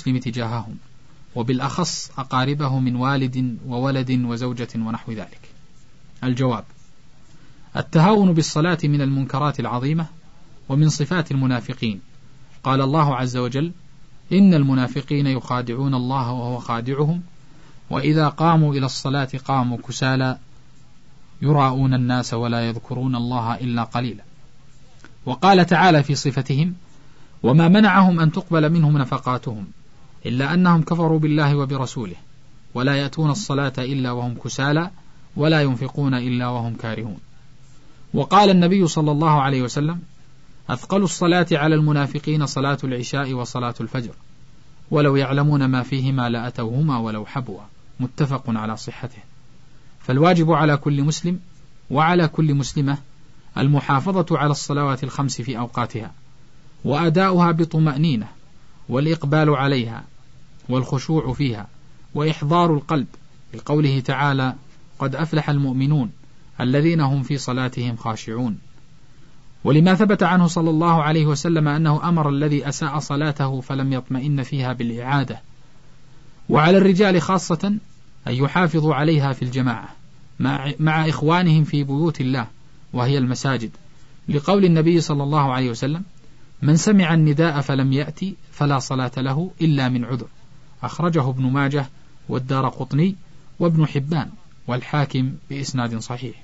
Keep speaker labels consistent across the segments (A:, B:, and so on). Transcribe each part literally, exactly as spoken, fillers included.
A: المسلم تجاههم، وبالأخص أقاربه من والد وولد وزوجة ونحو ذلك؟ الجواب: التهاون بالصلاة من المنكرات العظيمة ومن صفات المنافقين. قال الله عز وجل: إن المنافقين يخادعون الله وهو خادعهم وإذا قاموا إلى الصلاة قاموا كسالى يراءون الناس ولا يذكرون الله إلا قليلا. وقال تعالى في صفتهم: وما منعهم أن تقبل منهم نفقاتهم إلا أنهم كفروا بالله وبرسوله ولا يأتون الصلاة إلا وهم كسالى ولا ينفقون إلا وهم كارهون. وقال النبي صلى الله عليه وسلم: أثقل الصلاة على المنافقين صلاة العشاء وصلاة الفجر ولو يعلمون ما فيهما لأتوهما ولو حبوا. متفق على صحته. فالواجب على كل مسلم وعلى كل مسلمة المحافظة على الصلوات الخمس في أوقاتها وأداؤها بطمأنينة والإقبال عليها والخشوع فيها وإحضار القلب، لقوله تعالى: قد أفلح المؤمنون الذين هم في صلاتهم خاشعون. ولما ثبت عنه صلى الله عليه وسلم أنه أمر الذي أساء صلاته فلم يطمئن فيها بالإعادة. وعلى الرجال خاصة أن يحافظوا عليها في الجماعة مع إخوانهم في بيوت الله وهي المساجد، لقول النبي صلى الله عليه وسلم: من سمع النداء فلم يأتي فلا صلاة له إلا من عذر. أخرجه ابن ماجه والدارقطني وابن حبان والحاكم بإسناد صحيح.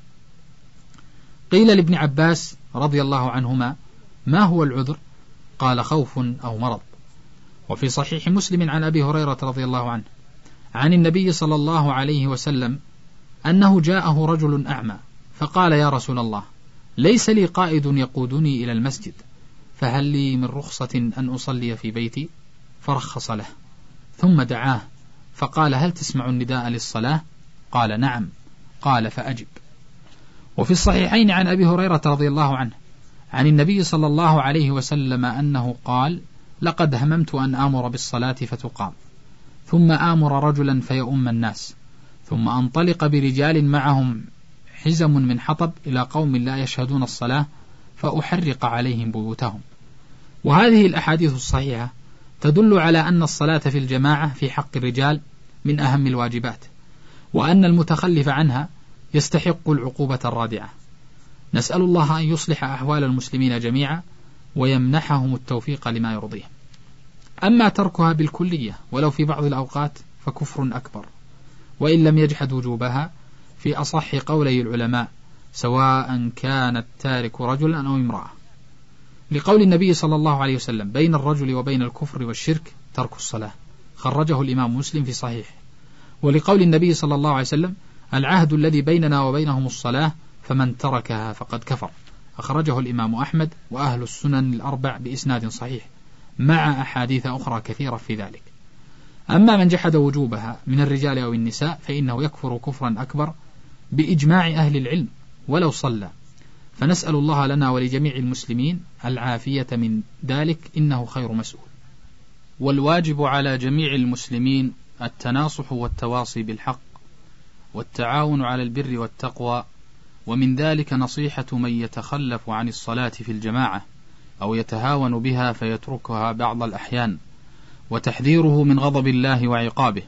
A: قيل لابن عباس رضي الله عنهما: ما هو العذر؟ قال: خوف أو مرض. وفي صحيح مسلم عن أبي هريرة رضي الله عنه عن النبي صلى الله عليه وسلم أنه جاءه رجل أعمى فقال: يا رسول الله، ليس لي قائد يقودني إلى المسجد، فهل لي من رخصة أن أصلي في بيتي؟ فرخص له، ثم دعاه فقال: هل تسمع النداء للصلاة؟ قال: نعم. قال: فأجب. وفي الصحيحين عن أبي هريرة رضي الله عنه عن النبي صلى الله عليه وسلم أنه قال: لقد هممت أن آمر بالصلاة فتقام، ثم آمر رجلا فيؤم الناس، ثم أنطلق برجال معهم حزم من حطب إلى قوم لا يشهدون الصلاة فأحرق عليهم بيوتهم. وهذه الأحاديث الصحيحة تدل على أن الصلاة في الجماعة في حق الرجال من أهم الواجبات، وأن المتخلف عنها يستحق العقوبة الرادعة. نسأل الله أن يصلح أحوال المسلمين جميعا ويمنحهم التوفيق لما يرضيه. أما تركها بالكلية ولو في بعض الأوقات فكفر أكبر، وإن لم يجحد وجوبها في أصح قولي العلماء، سواء كان التارك رجلا أو امرأة، لقول النبي صلى الله عليه وسلم: بين الرجل وبين الكفر والشرك ترك الصلاة. خرجه الإمام مسلم في صحيح. ولقول النبي صلى الله عليه وسلم: العهد الذي بيننا وبينهم الصلاة فمن تركها فقد كفر. أخرجه الإمام أحمد وأهل السنن الأربع بإسناد صحيح، مع أحاديث أخرى كثيرة في ذلك. أما من جحد وجوبها من الرجال أو النساء فإنه يكفر كفرا أكبر بإجماع أهل العلم ولو صلى. فنسأل الله لنا ولجميع المسلمين العافية من ذلك، إنه خير مسؤول. والواجب على جميع المسلمين التناصح والتواصي بالحق والتعاون على البر والتقوى، ومن ذلك نصيحة من يتخلف عن الصلاة في الجماعة أو يتهاون بها فيتركها بعض الأحيان، وتحذيره من غضب الله وعقابه.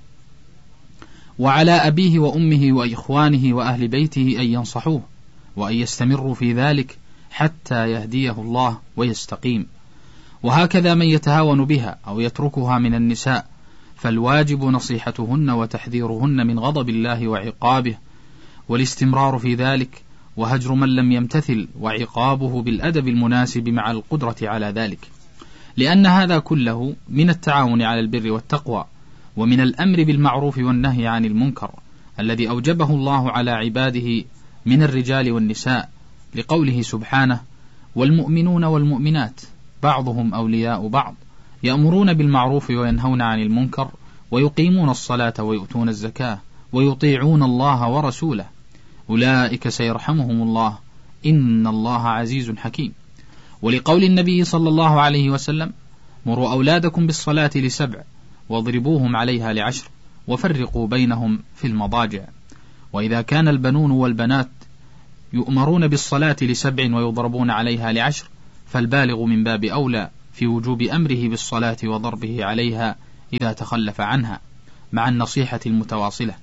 A: وعلى أبيه وأمه وإخوانه وأهل بيته أن ينصحوه وأن يستمروا في ذلك حتى يهديه الله ويستقيم. وهكذا من يتهاون بها أو يتركها من النساء فالواجب نصيحتهن وتحذيرهن من غضب الله وعقابه، والاستمرار في ذلك، وهجر من لم يمتثل، وعقابه بالأدب المناسب مع القدرة على ذلك، لأن هذا كله من التعاون على البر والتقوى، ومن الأمر بالمعروف والنهي عن المنكر الذي أوجبه الله على عباده من الرجال والنساء، لقوله سبحانه: والمؤمنون والمؤمنات بعضهم أولياء بعض يأمرون بالمعروف وينهون عن المنكر ويقيمون الصلاة ويؤتون الزكاة ويطيعون الله ورسوله أولئك سيرحمهم الله إن الله عزيز حكيم. ولقول النبي صلى الله عليه وسلم: مروا أولادكم بالصلاة لسبع واضربوهم عليها لعشر وفرقوا بينهم في المضاجع. وإذا كان البنون والبنات يؤمرون بالصلاة لسبع ويضربون عليها لعشر، فالبالغ من باب أولى في وجوب أمره بالصلاة وضربه عليها إذا تخلف عنها مع النصيحة المتواصلة،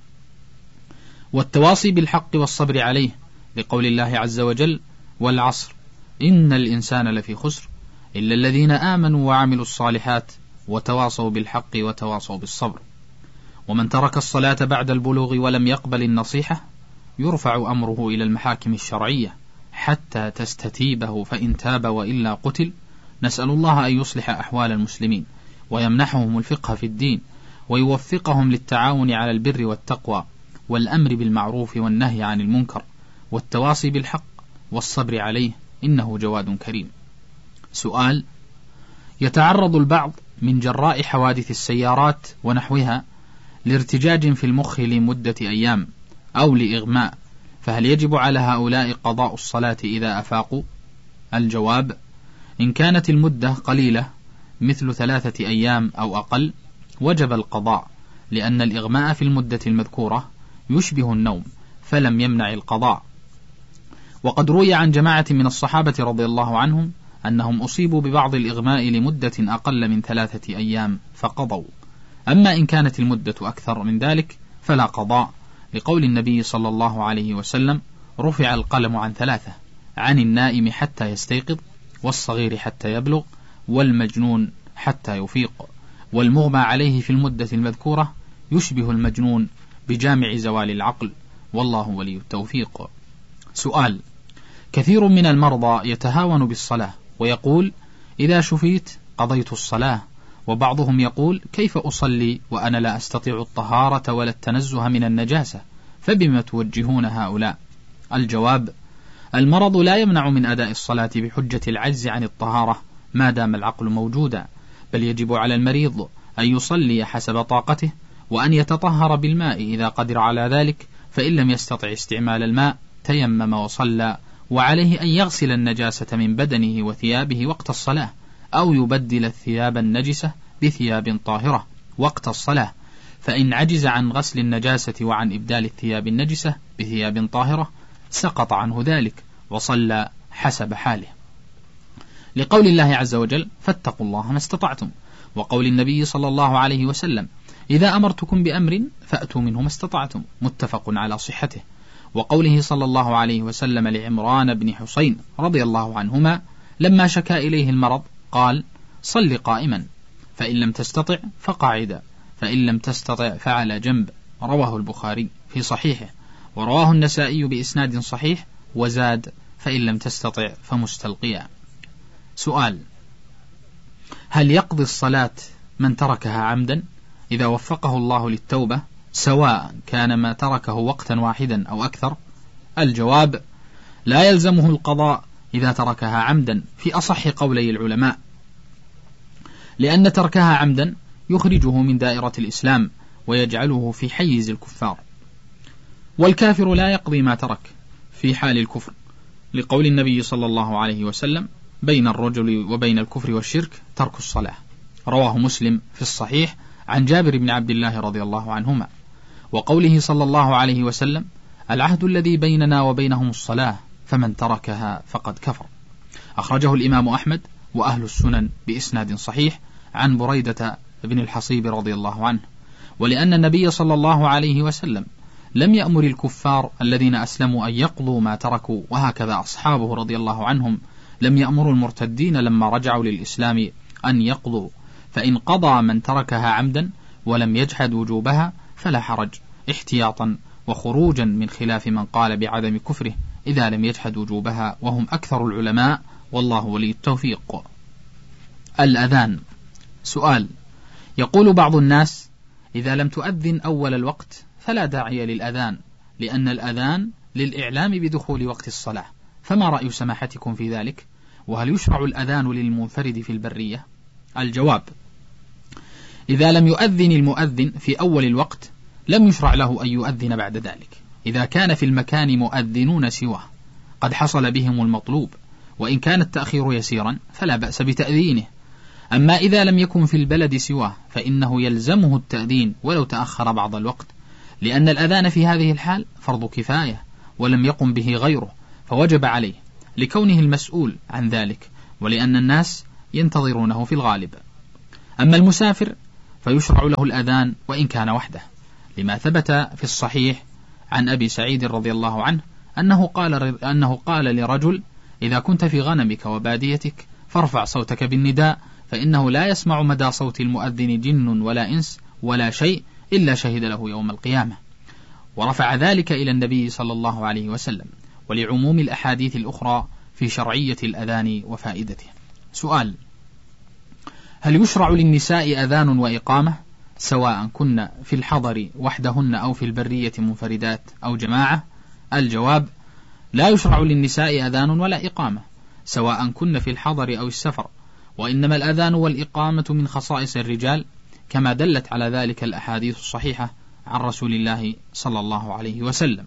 A: والتواصي بالحق والصبر عليه، لقول الله عز وجل: والعصر إن الإنسان لفي خسر إلا الذين آمنوا وعملوا الصالحات وتواصوا بالحق وتواصوا بالصبر. ومن ترك الصلاة بعد البلوغ ولم يقبل النصيحة يرفع أمره إلى المحاكم الشرعية حتى تستتيبه، فإن تاب وإلا قتل. نسأل الله أن يصلح أحوال المسلمين ويمنحهم الفقه في الدين ويوفقهم للتعاون على البر والتقوى والأمر بالمعروف والنهي عن المنكر والتواصي بالحق والصبر عليه، إنه جواد كريم. سؤال: يتعرض البعض من جراء حوادث السيارات ونحوها لارتجاج في المخ لمدة أيام أو لإغماء، فهل يجب على هؤلاء قضاء الصلاة إذا أفاقوا؟ الجواب: إن كانت المدة قليلة مثل ثلاثة أيام أو أقل وجب القضاء، لأن الإغماء في المدة المذكورة يشبه النوم فلم يمنع القضاء. وقد روي عن جماعة من الصحابة رضي الله عنهم أنهم أصيبوا ببعض الإغماء لمدة أقل من ثلاثة أيام فقضوا. أما إن كانت المدة أكثر من ذلك فلا قضاء، لقول النبي صلى الله عليه وسلم: رفع القلم عن ثلاثة، عن النائم حتى يستيقظ، والصغير حتى يبلغ، والمجنون حتى يفيق. والمغمى عليه في المدة المذكورة يشبه المجنون بجامع زوال العقل، والله ولي التوفيق. سؤال: كثير من المرضى يتهاون بالصلاة ويقول: إذا شفيت قضيت الصلاة، وبعضهم يقول: كيف أصلي وأنا لا أستطيع الطهارة ولا التنزه من النجاسة، فبما توجهون هؤلاء؟ الجواب: المرض لا يمنع من أداء الصلاة بحجة العجز عن الطهارة ما دام العقل موجودا، بل يجب على المريض أن يصلي حسب طاقته، وأن يتطهر بالماء إذا قدر على ذلك، فإن لم يستطع استعمال الماء تيمم وصلى، وعليه أن يغسل النجاسة من بدنه وثيابه وقت الصلاة، أو يبدل الثياب النجسة بثياب طاهرة وقت الصلاة، فإن عجز عن غسل النجاسة وعن إبدال الثياب النجسة بثياب طاهرة سقط عنه ذلك وصلى حسب حاله، لقول الله عز وجل: فاتقوا الله ما استطعتم، وقول النبي صلى الله عليه وسلم: إذا أمرتكم بأمر فأتوا منه ما استطعتم، متفق على صحته، وقوله صلى الله عليه وسلم لعمران بن حسين رضي الله عنهما لما شكا إليه المرض قال: صل قائما، فإن لم تستطع فقاعدا، فإن لم تستطع فعلى جنب. رواه البخاري في صحيحه، ورواه النسائي بإسناد صحيح وزاد: فإن لم تستطع فمستلقيا. سؤال: هل يقضي الصلاة من تركها عمدا إذا وفقه الله للتوبة، سواء كان ما تركه وقتا واحدا أو أكثر؟ الجواب: لا يلزمه القضاء إذا تركها عمدا في أصح قولي العلماء، لأن تركها عمدا يخرجه من دائرة الإسلام ويجعله في حيز الكفار، والكافر لا يقضي ما ترك في حال الكفر، لقول النبي صلى الله عليه وسلم: بين الرجل وبين الكفر والشرك ترك الصلاة. رواه مسلم في الصحيح عن جابر بن عبد الله رضي الله عنهما، وقوله صلى الله عليه وسلم: العهد الذي بيننا وبينهم الصلاة، فمن تركها فقد كفر. أخرجه الإمام أحمد وأهل السنن بإسناد صحيح عن بريدة بن الحصيب رضي الله عنه، ولأن النبي صلى الله عليه وسلم لم يأمر الكفار الذين أسلموا أن يقضوا ما تركوا، وهكذا أصحابه رضي الله عنهم لم يأمروا المرتدين لما رجعوا للإسلام أن يقضوا، فإن قضى من تركها عمدا ولم يجحد وجوبها فلا حرج، احتياطا وخروجا من خلاف من قال بعدم كفره إذا لم يجحد وجوبها، وهم أكثر العلماء، والله ولي التوفيق. الأذان. سؤال: يقول بعض الناس: إذا لم تؤذن أول الوقت فلا داعي للأذان، لأن الأذان للإعلام بدخول وقت الصلاة، فما رأي سماحتكم في ذلك؟ وهل يشرع الأذان للمنفرد في البرية؟ الجواب: إذا لم يؤذن المؤذن في أول الوقت لم يشرع له أن يؤذن بعد ذلك، إذا كان في المكان مؤذنون سواه قد حصل بهم المطلوب، وإن كان التأخير يسيرا فلا بأس بتأذينه. أما إذا لم يكن في البلد سواه فإنه يلزمه التأذين ولو تأخر بعض الوقت، لأن الأذان في هذه الحال فرض كفاية ولم يقم به غيره، فوجب عليه لكونه المسؤول عن ذلك، ولأن الناس ينتظرونه في الغالب. أما المسافر فيشرع له الأذان وإن كان وحده، لما ثبت في الصحيح عن أبي سعيد رضي الله عنه أنه قال, أنه قال لرجل: إذا كنت في غنمك وباديتك فارفع صوتك بالنداء، فإنه لا يسمع مدى صوت المؤذن جن ولا إنس ولا شيء إلا شهد له يوم القيامة. ورفع ذلك إلى النبي صلى الله عليه وسلم، ولعموم الأحاديث الأخرى في شرعية الأذان وفائدته. سؤال: هل يشرع للنساء أذان وإقامة سواء كن في الحضر وحدهن أو في البرية منفردات أو جماعة؟ الجواب: لا يشرع للنساء أذان ولا إقامة سواء كن في الحضر أو السفر، وإنما الأذان والإقامة من خصائص الرجال، كما دلت على ذلك الأحاديث الصحيحة عن رسول الله صلى الله عليه وسلم.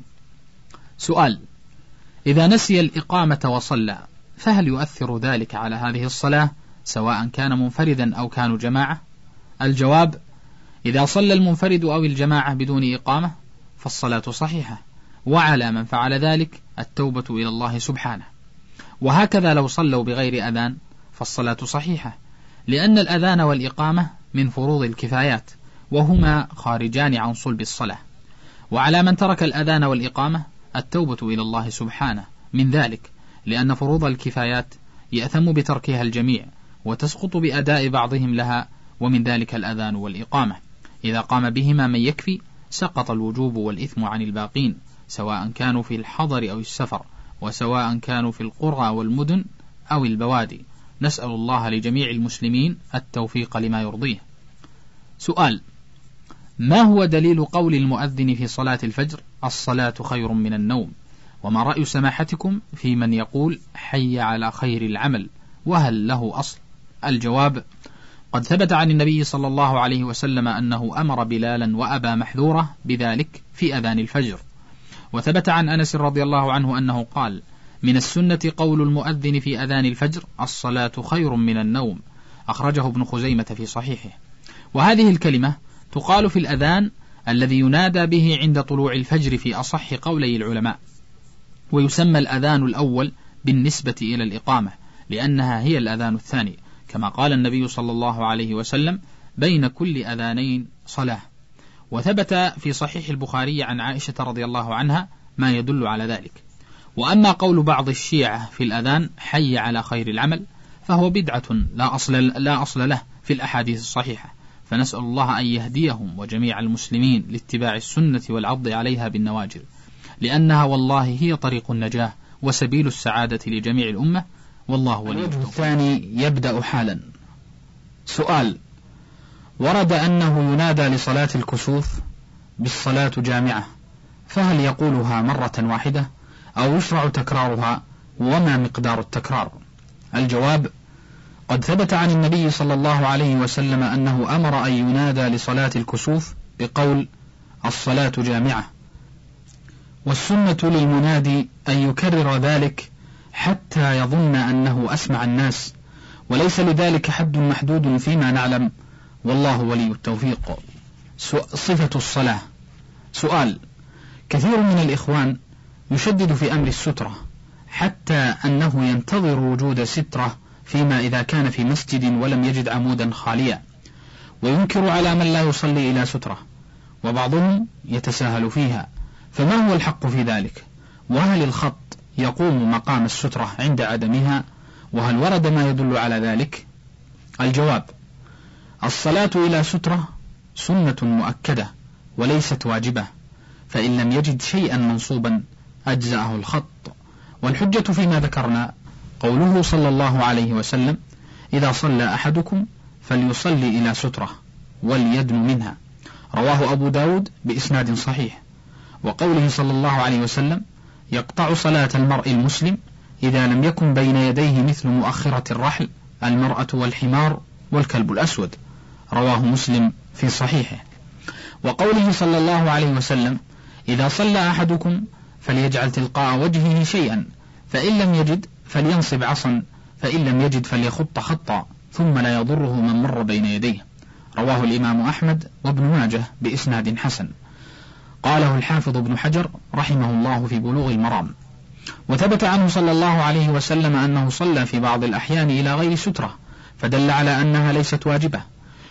A: سؤال: إذا نسي الإقامة وصلى فهل يؤثر ذلك على هذه الصلاة سواء كان منفردا أو كانوا جماعة؟ الجواب: إذا صلى المنفرد أو الجماعة بدون إقامة فالصلاة صحيحة، وعلى من فعل ذلك التوبة إلى الله سبحانه. وهكذا لو صلوا بغير أذان فالصلاة صحيحة، لأن الأذان والإقامة من فروض الكفايات، وهما خارجان عن صلب الصلاة. وعلى من ترك الأذان والإقامة التوبة إلى الله سبحانه من ذلك، لأن فروض الكفايات يأثم بتركها الجميع وتسقط بأداء بعضهم لها، ومن ذلك الأذان والإقامة. إذا قام بهما من يكفي سقط الوجوب والإثم عن الباقين، سواء كانوا في الحضر أو السفر، وسواء كانوا في القرى والمدن أو البوادي. نسأل الله لجميع المسلمين التوفيق لما يرضيه. سؤال: ما هو دليل قول المؤذن في صلاة الفجر: الصلاة خير من النوم؟ وما رأي سماحتكم في من يقول حي على خير العمل، وهل له أصل؟ الجواب: قد ثبت عن النبي صلى الله عليه وسلم أنه أمر بلالا وأبا محذورة بذلك في أذان الفجر. وثبت عن أنس رضي الله عنه أنه قال: من السنة قول المؤذن في أذان الفجر: الصلاة خير من النوم. أخرجه ابن خزيمة في صحيحه. وهذه الكلمة تقال في الأذان الذي ينادى به عند طلوع الفجر في أصح قولي العلماء، ويسمى الأذان الأول بالنسبة إلى الإقامة، لأنها هي الأذان الثاني، كما قال النبي صلى الله عليه وسلم: بين كل أذانين صلاة. وثبت في صحيح البخاري عن عائشة رضي الله عنها ما يدل على ذلك. وأما قول بعض الشيعة في الأذان حي على خير العمل فهو بدعة لا أصل, لا أصل له في الأحاديث الصحيحة، فنسأل الله أن يهديهم وجميع المسلمين لاتباع السنة والعض عليها بالنواجذ، لأنها والله هي طريق النجاة وسبيل السعادة لجميع الأمة، والله ولي التوفيق. الثاني يبدأ حالا. سؤال: ورد أنه ينادى لصلاة الكسوف بالصلاة جامعة، فهل يقولها مرة واحدة أو يشرع تكرارها، وما مقدار التكرار؟ الجواب: قد ثبت عن النبي صلى الله عليه وسلم أنه أمر أن ينادى لصلاة الكسوف بقول: الصلاة جامعة. والسنة للمنادي أن يكرر ذلك حتى يظن أنه أسمع الناس، وليس لذلك حد محدود فيما نعلم، والله ولي التوفيق. صفة الصلاة. سؤال: كثير من الإخوان يشدد في أمر السترة، حتى أنه ينتظر وجود سترة فيما إذا كان في مسجد ولم يجد عمودا خاليا، وينكر على من لا يصلي إلى سترة، وبعضهم يتساهل فيها، فما هو الحق في ذلك؟ وهل الخط يقوم مقام السترة عند عدمها؟ وهل ورد ما يدل على ذلك؟ الجواب: الصلاة إلى سترة سنة مؤكدة وليست واجبة، فإن لم يجد شيئا منصوبا أجزأه الخط. والحجة فيما ذكرنا قوله صلى الله عليه وسلم: إذا صلى أحدكم فليصلي إلى سترة وليدن منها، رواه أبو داود بإسناد صحيح. وقوله صلى الله عليه وسلم: يقطع صلاة المرء المسلم إذا لم يكن بين يديه مثل مؤخرة الرحل المرأة والحمار والكلب الأسود، رواه مسلم في صحيحه. وقوله صلى الله عليه وسلم: إذا صلى أحدكم فليجعل تلقاء وجهه شيئا، فإن لم يجد فلينصب عصا، فإن لم يجد فليخط خطا، ثم لا يضره من مر بين يديه، رواه الإمام أحمد وابن ماجه بإسناد حسن. قاله الحافظ ابن حجر رحمه الله في بلوغ المرام. وثبت عنه صلى الله عليه وسلم أنه صلى في بعض الأحيان إلى غير سترة، فدل على أنها ليست واجبة.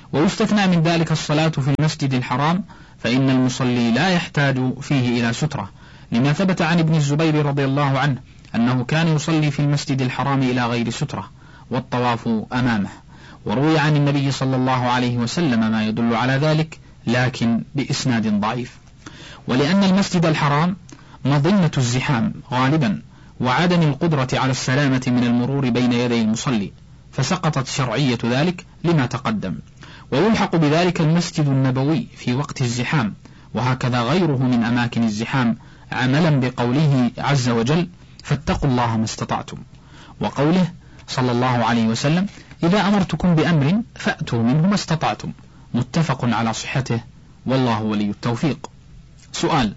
A: ويستثنى من ذلك الصلاة في المسجد الحرام، فإن المصلي لا يحتاج فيه إلى سترة، لما ثبت عن ابن الزبير رضي الله عنه أنه كان يصلي في المسجد الحرام إلى غير سترة والطواف أمامه، وروي عن النبي صلى الله عليه وسلم ما يدل على ذلك لكن بإسناد ضعيف. ولأن المسجد الحرام مظنة الزحام غالبا وعدم القدرة على السلامة من المرور بين يدي المصلي، فسقطت شرعية ذلك لما تقدم. ويلحق بذلك المسجد النبوي في وقت الزحام، وهكذا غيره من أماكن الزحام، عملا بقوله عز وجل فاتقوا الله ما استطعتم، وقوله صلى الله عليه وسلم إذا أمرتكم بأمر فأتوا منه ما استطعتم، متفق على صحته، والله ولي التوفيق. سؤال: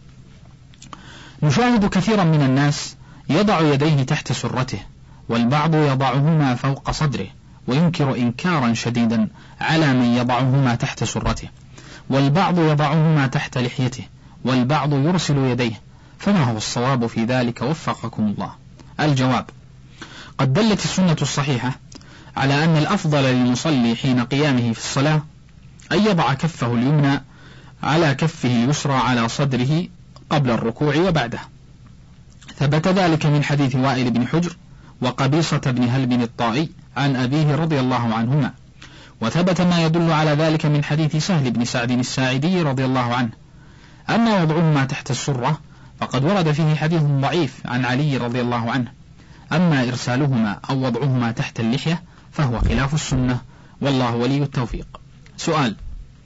A: نشاهد كثيرا من الناس يضع يديه تحت سرته، والبعض يضعهما فوق صدره، وينكر إنكارا شديدا على من يضعهما تحت سرته، والبعض يضعهما تحت لحيته، والبعض يرسل يديه، فما هو الصواب في ذلك وفقكم الله؟ الجواب: قد دلت السنة الصحيحة على أن الأفضل للمصلي حين قيامه في الصلاة أن يضع كفه اليمنى على كفه اليسرى على صدره قبل الركوع وبعده. ثبت ذلك من حديث وائل بن حجر وقبيصة بن هلب الطائي عن أبيه رضي الله عنهما، وثبت ما يدل على ذلك من حديث سهل بن سعد الساعدي رضي الله عنه. أما وضعهما تحت السرة فقد ورد فيه حديث ضعيف عن علي رضي الله عنه، أما إرسالهما أو وضعهما تحت اللحية فهو خلاف السنة، والله ولي التوفيق. سؤال: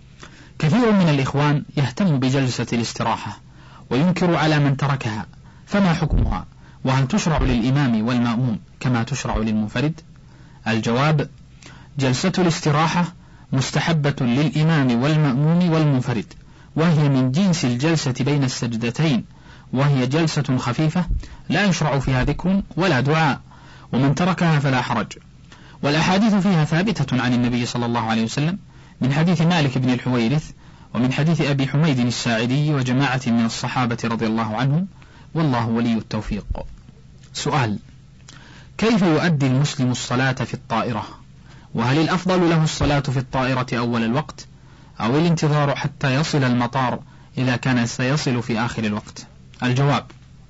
A: كثير من الإخوان يهتم بجلسة الاستراحة وينكر على من تركها، فما حكمها؟ وهل تشرع للإمام والمأموم كما تشرع للمنفرد؟ الجواب: جلسة الاستراحة مستحبة للإمام والمأموم والمنفرد، وهي من جنس الجلسة بين السجدتين، وهي جلسة خفيفة لا يشرع فيها ذكر ولا دعاء، ومن تركها فلا حرج. والأحاديث فيها ثابتة عن النبي صلى الله عليه وسلم من حديث مالك بن الحويرث ومن حديث أبي حميد الساعدي وجماعة من الصحابة رضي الله عنهم، والله ولي التوفيق. سؤال: كيف يؤدي المسلم الصلاة في الطائرة؟ وهل الأفضل له الصلاة في الطائرة أول الوقت أو الانتظار حتى يصل المطار إذا كان سيصل في آخر الوقت؟ الجواب: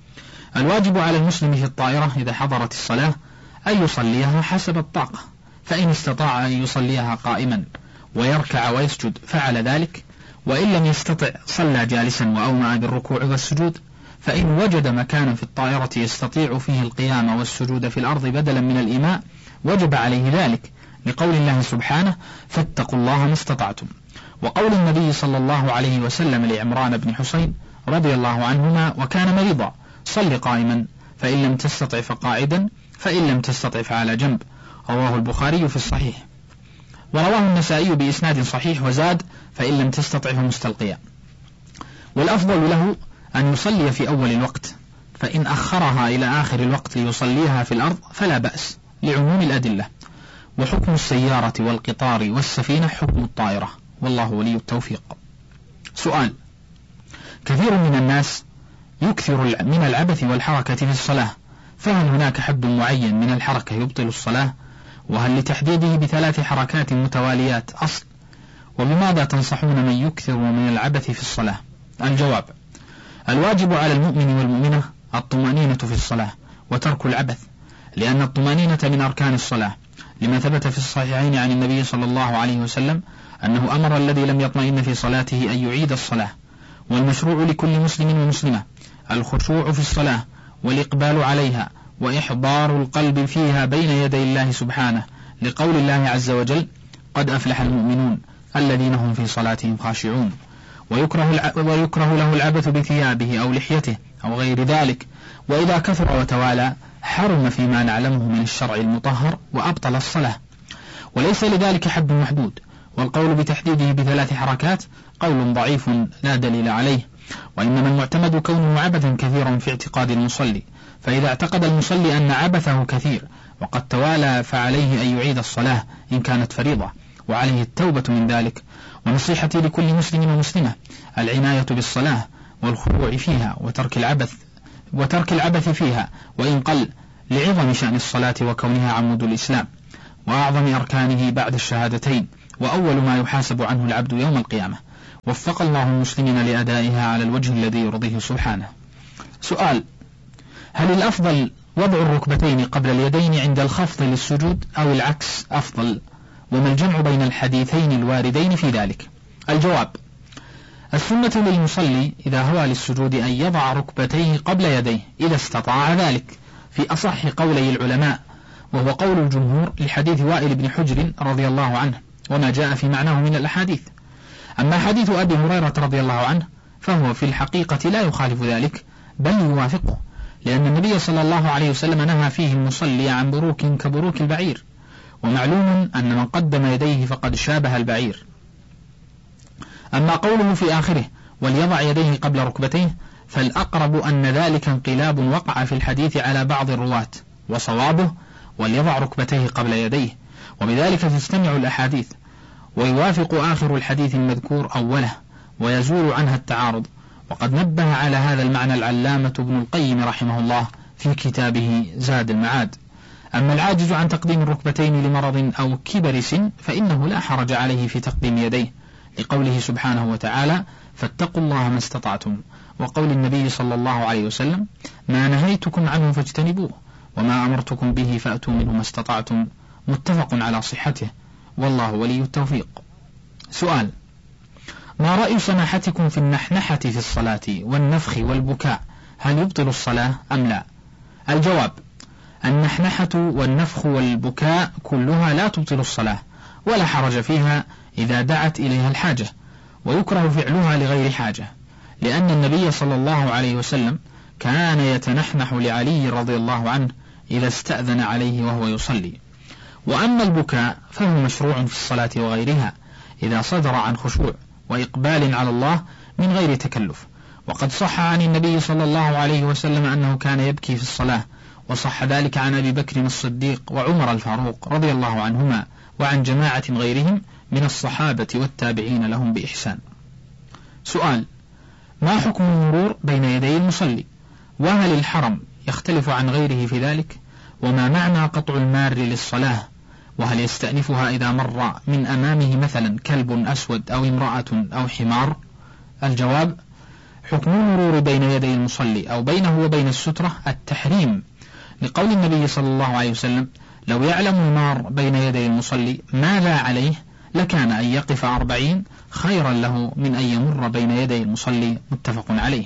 A: الواجب على المسلم في الطائرة إذا حضرت الصلاة أن يصليها حسب الطاقة، فإن استطاع أن يصليها قائما ويركع ويسجد فعل ذلك، وإن لم يستطع صلى جالسا وأومأ بالركوع والسجود، فإن وجد مكانا في الطائرة يستطيع فيه القيام والسجود في الأرض بدلا من الإيماء وجب عليه ذلك، لقول الله سبحانه فاتقوا الله ما استطعتم، وقول النبي صلى الله عليه وسلم لعمران بن حسين رضي الله عنهما وكان مريضا صل قائما فإن لم تستطع فقاعدا فإن لم تستطع فعلى جنب، رواه البخاري في الصحيح. ورواه النسائي بإسناد صحيح وزاد فإن لم تستطع فمستلقيا. والأفضل له أن يصلي في أول الوقت، فإن أخرها إلى آخر الوقت ليصليها في الأرض فلا بأس لعموم الأدلة. وحكم السيارة والقطار والسفينة حكم الطائرة، والله ولي التوفيق. سؤال: كثير من الناس يكثر من العبث والحركة في الصلاة، فهل هناك حد معين من الحركة يبطل الصلاة؟ وهل لتحديده بثلاث حركات متواليات أصل؟ وبماذا تنصحون من يكثر من العبث في الصلاة؟ الجواب: الواجب على المؤمن والمؤمنة الطمأنينة في الصلاة وترك العبث، لأن الطمأنينة من أركان الصلاة، لما ثبت في الصحيحين عن النبي صلى الله عليه وسلم أنه أمر الذي لم يطمئن في صلاته أن يعيد الصلاة. والمشروع لكل مسلم ومسلمة الخشوع في الصلاة والإقبال عليها وإحضار القلب فيها بين يدي الله سبحانه، لقول الله عز وجل قد أفلح المؤمنون الذين هم في صلاتهم خاشعون. ويكره, ويكره له العبث بثيابه أو لحيته أو غير ذلك، وإذا كثر وتوالى حرم فيما نعلمه من الشرع المطهر وأبطل الصلاة، وليس لذلك حد محدود. والقول بتحديده بثلاث حركات قول ضعيف لا دليل عليه، وإنما المعتمد كونه عبثا كثيرا في اعتقاد المصلي، فإذا اعتقد المصلي أن عبثه كثير وقد توالى فعليه أن يعيد الصلاة إن كانت فريضة، وعليه التوبة من ذلك. ونصيحتي لكل مسلم ومسلمة العناية بالصلاة والخضوع فيها وترك العبث وترك العبث فيها وإن قل، لعظم شأن الصلاة وكونها عمود الإسلام وأعظم أركانه بعد الشهادتين،
B: وأول ما يحاسب عنه العبد يوم القيامة. وفق الله المسلمين لأدائها على الوجه الذي يرضيه سبحانه. سؤال: هل الأفضل وضع الركبتين قبل اليدين عند الخفض للسجود أو العكس أفضل؟ وما الجمع بين الحديثين الواردين في ذلك؟ الجواب: السنة للمصلي إذا هوى للسجود أن يضع ركبتيه قبل يديه إذا استطاع ذلك، في أصح قولي العلماء، وهو قول الجمهور لحديث وائل بن حجر رضي الله عنه وما جاء في معناه من الأحاديث. أما حديث أبي هريرة رضي الله عنه فهو في الحقيقة لا يخالف ذلك بل يوافقه، لأن النبي صلى الله عليه وسلم نهى فيه المصلي عن بروك كبروك البعير، ومعلوم أن من قدم يديه فقد شابه البعير. أما قوله في آخره وليضع يديه قبل ركبتيه فالأقرب أن ذلك انقلاب وقع في الحديث على بعض الرواة، وصوابه وليضع ركبتيه قبل يديه، وبذلك تجتمع الأحاديث، ويوافق آخر الحديث المذكور أوله ويزول عنها التعارض. وقد نبه على هذا المعنى العلامة ابن القيم رحمه الله في كتابه زاد المعاد. أما العاجز عن تقديم الركبتين لمرض أو كبر سن فإنه لا حرج عليه في تقديم يديه، لقوله سبحانه وتعالى: فاتقوا الله ما استطعتم، وقول النبي صلى الله عليه وسلم: ما نهيتكم عنه فاجتنبوه، وما أمرتكم به فأتوا منه ما استطعتم، متفق على صحته، والله ولي التوفيق. سؤال: ما رأي سماحتكم في النحنحة في الصلاة والنفخ والبكاء، هل يبطل الصلاة أم لا؟ الجواب: النحنحة والنفخ والبكاء كلها لا تبطل الصلاة، ولا حرج فيها إذا دعت إليها الحاجة، ويكره فعلها لغير حاجة، لأن النبي صلى الله عليه وسلم كان يتنحنح لعلي رضي الله عنه إذا استأذن عليه وهو يصلي. وأما البكاء فهو مشروع في الصلاة وغيرها إذا صدر عن خشوع وإقبال على الله من غير تكلف، وقد صح عن النبي صلى الله عليه وسلم أنه كان يبكي في الصلاة، وصح ذلك عن أبي بكر الصديق وعمر الفاروق رضي الله عنهما، وعن جماعة غيرهم من الصحابة والتابعين لهم بإحسان. سؤال: ما حكم المرور بين يدي المصلي؟ وهل الحرم يختلف عن غيره في ذلك؟ وما معنى قطع المار للصلاة؟ وهل يستأنفها إذا مر من أمامه مثلا كلب أسود أو امرأة أو حمار؟ الجواب: حكم المرور بين يدي المصلي أو بينه وبين السترة التحريم، لقول النبي صلى الله عليه وسلم: لو يعلم المار بين يدي المصلي ماذا عليه لكان أن يقف أربعين خيرا له من أن يمر بين يدي المصلي، متفق عليه.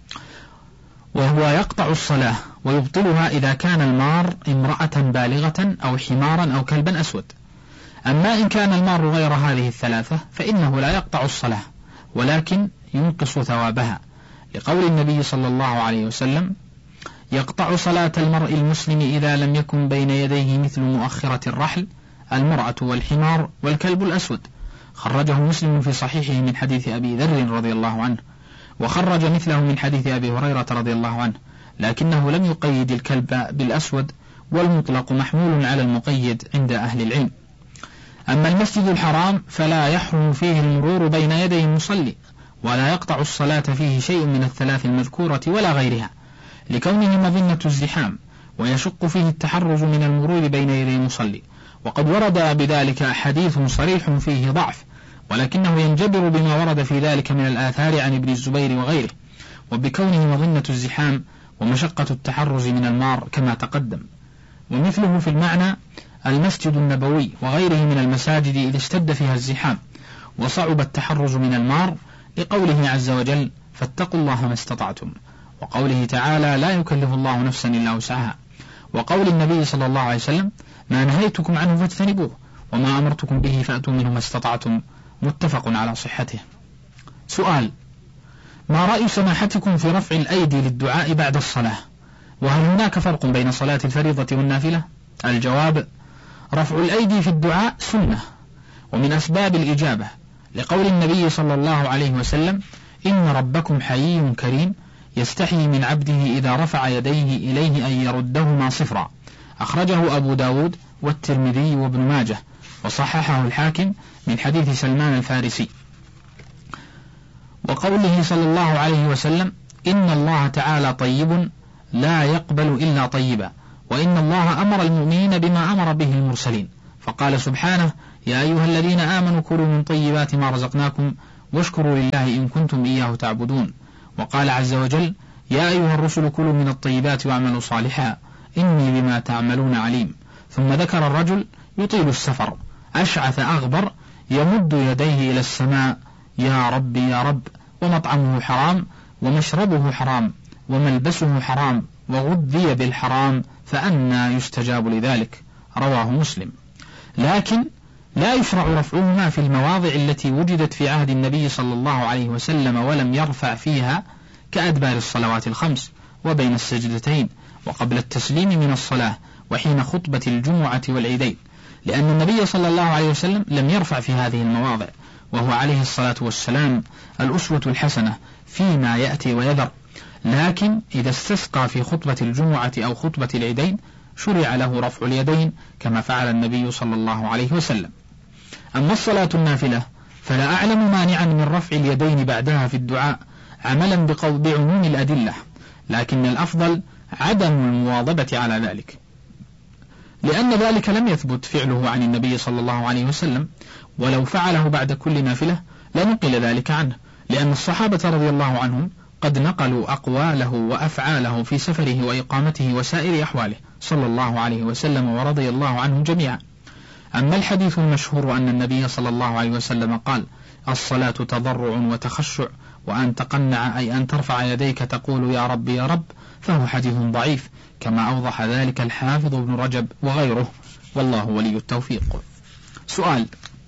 B: وهو يقطع الصلاة ويبطلها إذا كان المار امرأة بالغة أو حمارا أو كلبا أسود. أما إن كان المار غير هذه الثلاثة فإنه لا يقطع الصلاة ولكن ينقص ثوابها، لقول النبي صلى الله عليه وسلم: يقطع صلاة المرء المسلم إذا لم يكن بين يديه مثل مؤخرة الرحل المرأة والحمار والكلب الأسود. خرجه مسلم في صحيحه من حديث أبي ذر رضي الله عنه، وخرج مثله من حديث أبي هريرة رضي الله عنه، لكنه لم يقيد الكلب بالأسود، والمطلق محمول على المقيد عند أهل العلم. أما المسجد الحرام فلا يحرم فيه المرور بين يدي المصلي، ولا يقطع الصلاة فيه شيء من الثلاث المذكورة ولا غيرها، لكونه مظنة الزحام، ويشق فيه التحرز من المرور بين يدي المصلي، وقد ورد بذلك حديث صريح فيه ضعف، ولكنه ينجبر بما ورد في ذلك من الآثار عن ابن الزبير وغيره، وبكونه مظنة الزحام ومشقة التحرز من المار كما تقدم. ومثله في المعنى المسجد النبوي وغيره من المساجد إذا اشتد فيها الزحام وصعب التحرز من المار، لقوله عز وجل: فاتقوا الله ما استطعتم، وقوله تعالى: لا يكلف الله نفسا إلا وسعها، وقول النبي صلى الله عليه وسلم: ما نهيتكم عنه فاجتنبوه، وما أمرتكم به فأتوا منه ما استطعتم، متفق على صحته. سؤال: ما رأي سماحتكم في رفع الأيدي للدعاء بعد الصلاة؟ وهل هناك فرق بين صلاة الفريضة والنافلة؟ الجواب: رفع الأيدي في الدعاء سنة ومن أسباب الإجابة، لقول النبي صلى الله عليه وسلم: إن ربكم حيي كريم يستحيي من عبده إذا رفع يديه إليه أن يردهما صفرا. أخرجه أبو داود والترمذي وابن ماجه، وصححه الحاكم من حديث سلمان الفارسي. وقوله صلى الله عليه وسلم: إن الله تعالى طيب لا يقبل إلا طيبا، وإن الله أمر المؤمنين بما أمر به المرسلين، فقال سبحانه: يا أيها الذين آمنوا كلوا من طيبات ما رزقناكم واشكروا لله إن كنتم إياه تعبدون. وقال عز وجل: يا أيها الرسل كلوا من الطيبات واعملوا صالحا إني بما تعملون عليم. ثم ذكر الرجل يطيل السفر أشعث أغبر يمد يديه إلى السماء: يا رب يا رب، ومطعمه حرام ومشربه حرام وملبسه حرام وغذي بالحرام فأنى يستجاب لذلك. رواه مسلم. لكن لا يشرع رفعهما في المواضع التي وجدت في عهد النبي صلى الله عليه وسلم ولم يرفع فيها، كأدبار الصلوات الخمس وبين السجدتين وقبل التسليم من الصلاة وحين خطبة الجمعة والعيدين، لأن النبي صلى الله عليه وسلم لم يرفع في هذه المواضع، وهو عليه الصلاة والسلام الأسوة الحسنة فيما يأتي ويذر. لكن إذا استسقى في خطبة الجمعة أو خطبة العيدين شرع له رفع اليدين كما فعل النبي صلى الله عليه وسلم. أما الصلاة النافلة فلا أعلم مانعا من رفع اليدين بعدها في الدعاء عملا بعموم الأدلة، لكن الأفضل عدم المواظبة على ذلك، لأن ذلك لم يثبت فعله عن النبي صلى الله عليه وسلم، ولو فعله بعد كل نافلة لنقل ذلك عنه، لأن الصحابة رضي الله عنهم قد نقلوا أقواله وأفعاله في سفره وإقامته وسائر أحواله صلى الله عليه وسلم ورضي الله عنهم جميعا. أما الحديث المشهور أن النبي صلى الله عليه وسلم قال: الصلاة تضرع وتخشع وأن تقنع، أي أن ترفع يديك تقول يا رب يا رب، فهو حديث ضعيف كما أوضح ذلك الحافظ ابن رجب وغيره، والله ولي التوفيق. سؤال: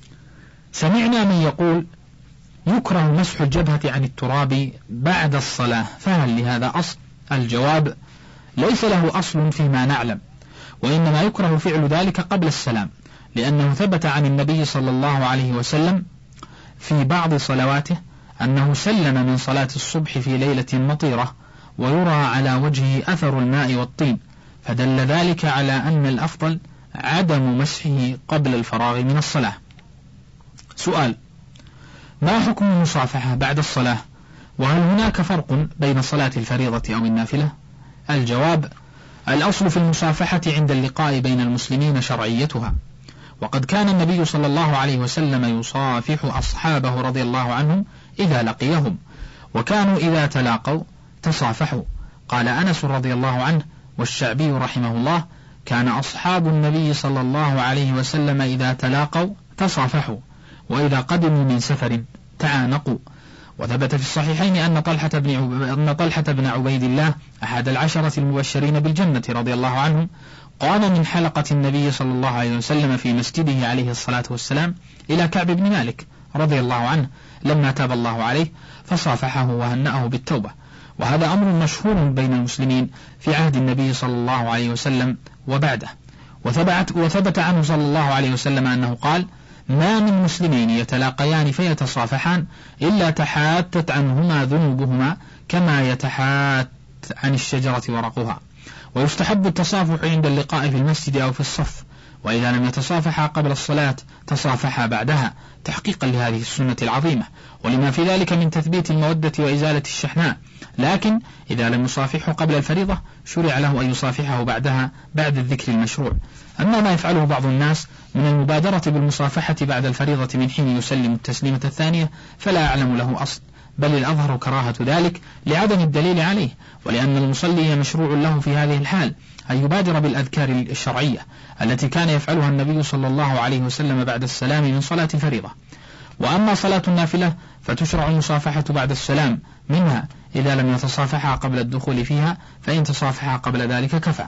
B: سمعنا من يقول يكره مسح الجبهة عن التراب بعد الصلاة، فهل لهذا أصل؟ الجواب: ليس له أصل فيما نعلم، وإنما يكره فعل ذلك قبل السلام، لأنه ثبت عن النبي صلى الله عليه وسلم في بعض صلواته أنه سلم من صلاة الصبح في ليلة مطيرة ويرى على وجهه أثر الماء والطين، فدل ذلك على أن الأفضل عدم مسحه قبل الفراغ من الصلاة. سؤال: ما حكم المصافحة بعد الصلاة؟ وهل هناك فرق بين صلاة الفريضة أو النافلة؟ الجواب: الأصل في المصافحة عند اللقاء بين المسلمين شرعيتها، وقد كان النبي صلى الله عليه وسلم يصافح أصحابه رضي الله عنهم إذا لقيهم، وكانوا إذا تلاقوا تصافحوا. قال أنس رضي الله عنه والشعبي رحمه الله: كان أصحاب النبي صلى الله عليه وسلم إذا تلاقوا تصافحوا، وإذا قدموا من سفر تعانقوا. وثبت في الصحيحين أن طلحة بن عب... أن طلحة بن عبيد الله أحد العشرة المبشرين بالجنة رضي الله عنهم قام من حلقة النبي صلى الله عليه وسلم في مسجده عليه الصلاة والسلام إلى كعب بن مالك رضي الله عنه لما تاب الله عليه فصافحه وهنأه بالتوبة، وهذا أمر مشهور بين المسلمين في عهد النبي صلى الله عليه وسلم وبعده. وثبت, وثبت عنه صلى الله عليه وسلم أنه قال: ما من مسلمين يتلاقيان فيتصافحان إلا تحاتت عنهما ذنوبهما كما يتحات عن الشجرة ورقها. ويستحب التصافح عند اللقاء في المسجد أو في الصف، وإذا لم يتصافحا قبل الصلاة تصافحا بعدها تحقيقا لهذه السنة العظيمة، ولما في ذلك من تثبيت المودة وإزالة الشحناء. لكن إذا لم يصافحه قبل الفريضة شرع له أن يصافحه بعدها بعد الذكر المشروع. أما ما يفعله بعض الناس من المبادرة بالمصافحة بعد الفريضة من حين يسلم التسليمة الثانية فلا أعلم له أصل، بل الأظهر كراهة ذلك لعدم الدليل عليه، ولأن المصلي مشروع له في هذه الحال أن يبادر بالأذكار الشرعية التي كان يفعلها النبي صلى الله عليه وسلم بعد السلام من صلاة الفريضة. وأما صلاة النافلة فتشرع المصافحة بعد السلام منها إذا لم يتصافحها قبل الدخول فيها، فإن تصافحها قبل ذلك كفى.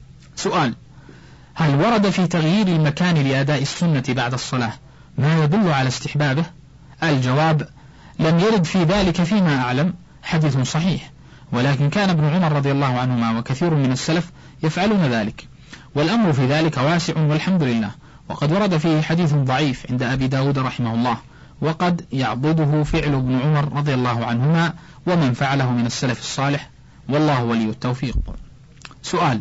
B: سؤال: هل ورد في تغيير المكان لأداء السنة بعد الصلاة ما يدل على استحبابه؟ الجواب: لم يرد في ذلك فيما أعلم حديث صحيح، ولكن كان ابن عمر رضي الله عنهما وكثير من السلف يفعلون ذلك، والأمر في ذلك واسع والحمد لله. وقد ورد فيه حديث ضعيف عند أبي داود رحمه الله، وقد يعضده فعل ابن عمر رضي الله عنهما ومن فعله من السلف الصالح، والله ولي التوفيق. سؤال: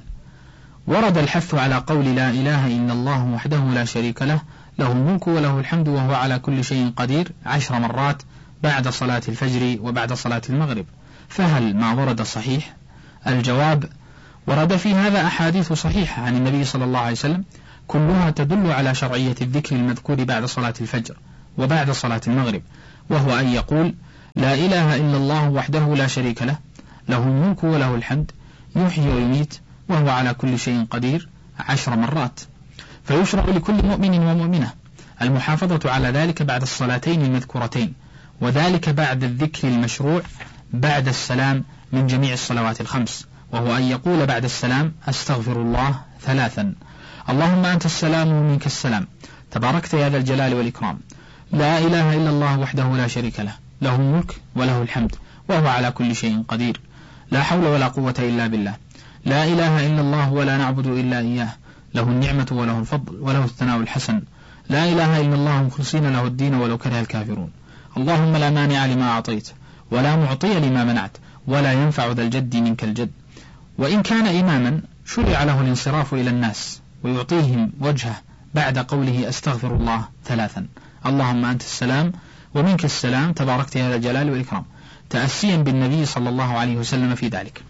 B: ورد الحث على قول لا إله إلا الله وحده لا شريك له له الملك وله الحمد وهو على كل شيء قدير عشر مرات بعد صلاة الفجر وبعد صلاة المغرب، فهل ما ورد صحيح؟ الجواب: ورد في هذا أحاديث صحيحة عن النبي صلى الله عليه وسلم كلها تدل على شرعية الذكر المذكور بعد صلاة الفجر وبعد صلاة المغرب، وهو أن يقول: لا إله إلا الله وحده لا شريك له، له الملك وله الحمد، يحيي ويميت وهو على كل شيء قدير، عشر مرات. فيشرع لكل مؤمن ومؤمنة المحافظة على ذلك بعد الصلاتين المذكورتين، وذلك بعد الذكر المشروع بعد السلام من جميع الصلوات الخمس، وهو أن يقول بعد السلام: أستغفر الله ثلاثا، اللهم أنت السلام ومنك السلام، تباركت يا ذا الجلال والإكرام، لا إله إلا الله وحده لا شريك له، له الملك وله الحمد وهو على كل شيء قدير، لا حول ولا قوة إلا بالله، لا إله إلا الله ولا نعبد إلا إياه، له النعمة وله الفضل وله الثناء الحسن، لا إله إلا الله مخلصين له الدين ولو كره الكافرون، اللهم لا مانع لما أعطيت ولا معطي لما منعت ولا ينفع ذا الجد منك الجد. وإن كان إماما شرع له الانصراف إلى الناس ويعطيهم وجهه بعد قوله: أستغفر الله ثلاثا، اللهم أنت السلام ومنك السلام، تباركت يا ذا الجلال والإكرام، تأسيا بالنبي صلى الله عليه وسلم في ذلك.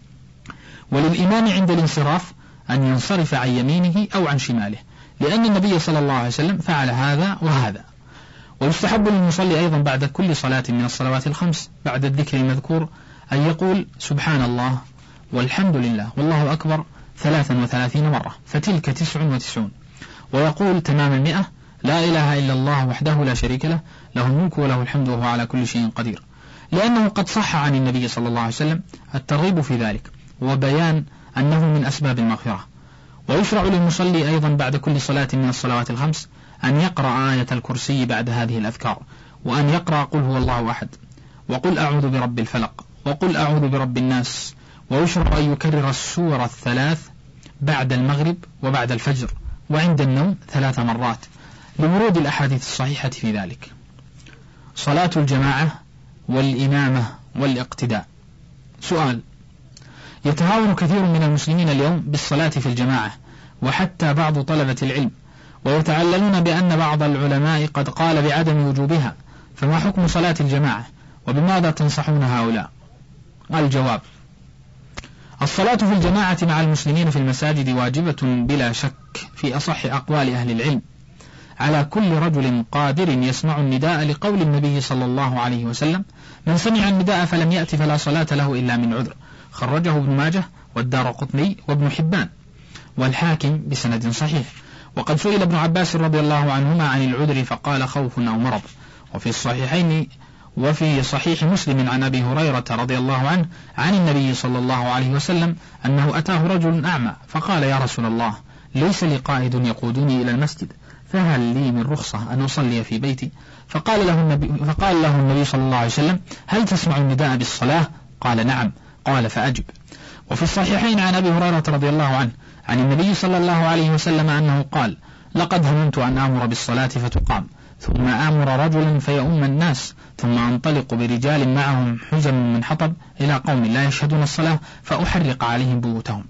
B: وللإمام عند الانصراف أن ينصرف عن يمينه أو عن شماله، لأن النبي صلى الله عليه وسلم فعل هذا وهذا. ويستحب للمصلي أيضا بعد كل صلاة من الصلوات الخمس بعد الذكر المذكور أن يقول: سبحان الله والحمد لله والله أكبر ثلاثا وثلاثين مرة، فتلك تسع وتسعون. ويقول تمام المئة: لا إله إلا الله وحده لا شريك له، له الملك وله الحمد وهو على كل شيء قدير، لأنه قد صح عن النبي صلى الله عليه وسلم الترغيب في ذلك وبيان أنه من أسباب المغفرة. ويشرع للمصلي أيضا بعد كل صلاة من الصلوات الخمس أن يقرأ آية الكرسي بعد هذه الأذكار، وأن يقرأ قل هو الله أحد، وقل أعوذ برب الفلق، وقل أعوذ برب الناس. ويشرع أن يكرر السورة الثلاث بعد المغرب وبعد الفجر وعند النوم ثلاث مرات لورود الأحاديث الصحيحة في ذلك. صلاة الجماعة والإمامة والاقتداء. سؤال: يتهاون كثير من المسلمين اليوم بالصلاة في الجماعة، وحتى بعض طلبة العلم، ويتعللون بأن بعض العلماء قد قال بعدم وجوبها، فما حكم صلاة الجماعة وبماذا تنصحون هؤلاء؟ الجواب: الصلاة في الجماعة مع المسلمين في المساجد واجبة بلا شك في أصح أقوال أهل العلم على كل رجل قادر يسمع النداء، لقول النبي صلى الله عليه وسلم: من سمع النداء فلم يأت فلا صلاة له إلا من عذر، خرجه ابن ماجه والدارقطني وابن حبان والحاكم بسند صحيح. وقد سئل ابن عباس رضي الله عنهما عن العذر فقال: خوف أو مرض. وفي الصحيحين وفي صحيح مسلم عن أبي هريرة رضي الله عنه عن النبي صلى الله عليه وسلم أنه أتاه رجل أعمى فقال: يا رسول الله، ليس لي قائد يقودني إلى المسجد، فهل لي من رخصة أن أصلي في بيتي؟ فقال له النبي, فقال له النبي صلى الله عليه وسلم: هل تسمع النداء بالصلاة؟ قال: نعم. قال: فأجب. وفي الصحيحين عن أبي هريرة رضي الله عنه عن النبي صلى الله عليه وسلم أنه قال: لقد هممت أن آمر بالصلاة فتقام، ثم آمر رجلا فيؤم الناس، ثم أنطلق برجال معهم حزم من حطب إلى قوم لا يشهدون الصلاة فأحرق عليهم بيوتهم.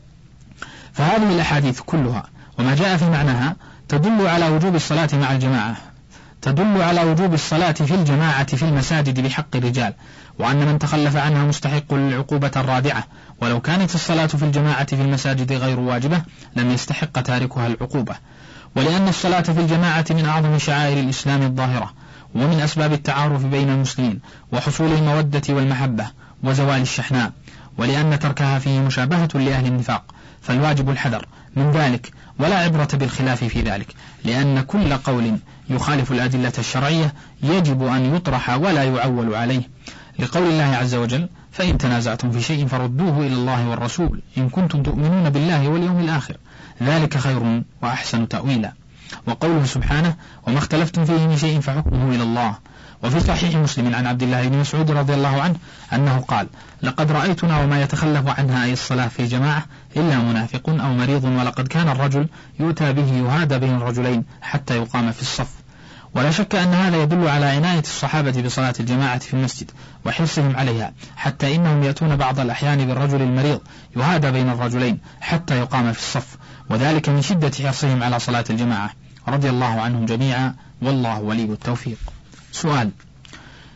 B: فهذه الأحاديث كلها وما جاء في معناها تدل على وجوب الصلاة مع الجماعة، تدل على وجوب الصلاة في الجماعة في المساجد بحق الرجال، وأن من تخلف عنها مستحق للعقوبة الرادعة، ولو كانت الصلاة في الجماعة في المساجد غير واجبة لم يستحق تاركها العقوبة. ولأن الصلاة في الجماعة من أعظم شعائر الإسلام الظاهرة، ومن أسباب التعارف بين المسلمين وحصول المودة والمحبة وزوال الشحناء، ولأن تركها فيه مشابهة لأهل النفاق، فالواجب الحذر من ذلك، ولا عبرة بالخلاف في ذلك، لأن كل قول يخالف الأدلة الشرعية يجب أن يطرح ولا يعول عليه، لقول الله عز وجل: فإن تنازعتم في شيء فردوه إلى الله والرسول إن كنتم تؤمنون بالله واليوم الآخر، ذلك خير وأحسن تأويلا. وقوله سبحانه: وما اختلفتم فيه من شيء فحكمه إلى الله. وفي صحيح مسلم عن عبد الله بن مسعود رضي الله عنه أنه قال: لقد رأيتنا وما يتخلف عنها أي الصلاة في جماعة إلا منافق أو مريض، ولقد كان الرجل يؤتى به يهادى بين الرجلين حتى يقام في الصف. ولا شك أن هذا يدل على عناية الصحابة بصلاة الجماعة في المسجد وحرصهم عليها، حتى إنهم يأتون بعض الأحيان بالرجل المريض يهادى بين الرجلين حتى يقام في الصف، وذلك من شدة حرصهم على صلاة الجماعة رضي الله عنهم جميعا، والله ولي التوفيق. سؤال: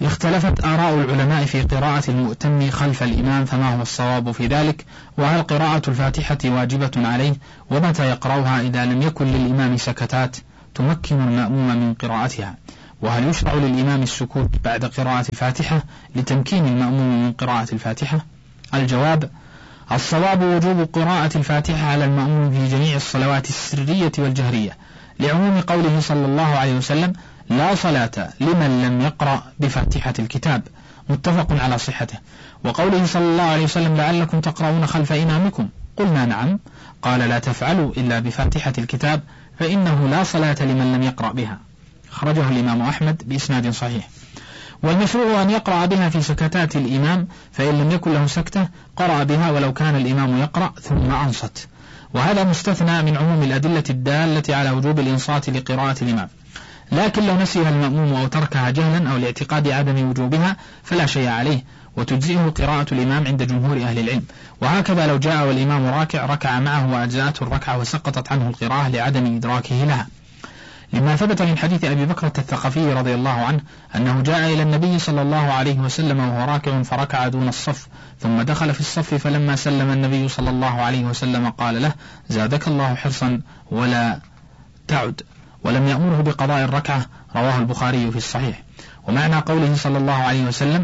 B: اختلفت آراء العلماء في قراءة المؤتم خلف الإمام، فما هو الصواب في ذلك؟ وهل قراءة الفاتحة واجبة عليه؟ ومتى يقرأها إذا لم يكن للإمام سكتات تمكن المأموم من قراءتها؟ وهل يشرع للإمام السكوت بعد قراءة الفاتحة لتمكين المأموم من قراءة الفاتحة؟ الجواب: الصواب وجوب قراءة الفاتحة على المأموم في جميع الصلوات السرية والجهرية، لعموم قوله صلى الله عليه وسلم: لا صلاة لمن لم يقرأ بفاتحة الكتاب، متفق على صحته. وقوله صلى الله عليه وسلم: لعلكم تقرؤون خلف إمامكم، قلنا نعم، قال: لا تفعلوا إلا بفاتحة الكتاب فإنه لا صلاة لمن لم يقرأ بها، أخرجه الإمام أحمد بإسناد صحيح. والمشروع أن يقرأ بها في سكتات الإمام، فإن لم يكن له سكتة قرأ بها ولو كان الإمام يقرأ ثم أنصت، وهذا مستثنى من عموم الأدلة الدالة على وجوب الإنصات لقراءة الإمام. لكن لو نسيها المأموم أو تركها جهلا أو لاعتقاد عدم وجوبها فلا شيء عليه، وتجزئه قراءة الإمام عند جمهور أهل العلم. وهكذا لو جاء والإمام راكع ركع معه وأجزأته الركعة وسقطت عنه القراءة لعدم إدراكه لها، لما ثبت من حديث أبي بكرة الثقفي رضي الله عنه أنه جاء إلى النبي صلى الله عليه وسلم وهو راكع فركع دون الصف، ثم دخل في الصف، فلما سلم النبي صلى الله عليه وسلم قال له: زادك الله حرصا ولا تعد، ولم يأمره بقضاء الركعة، رواه البخاري في الصحيح. ومعنى قوله صلى الله عليه وسلم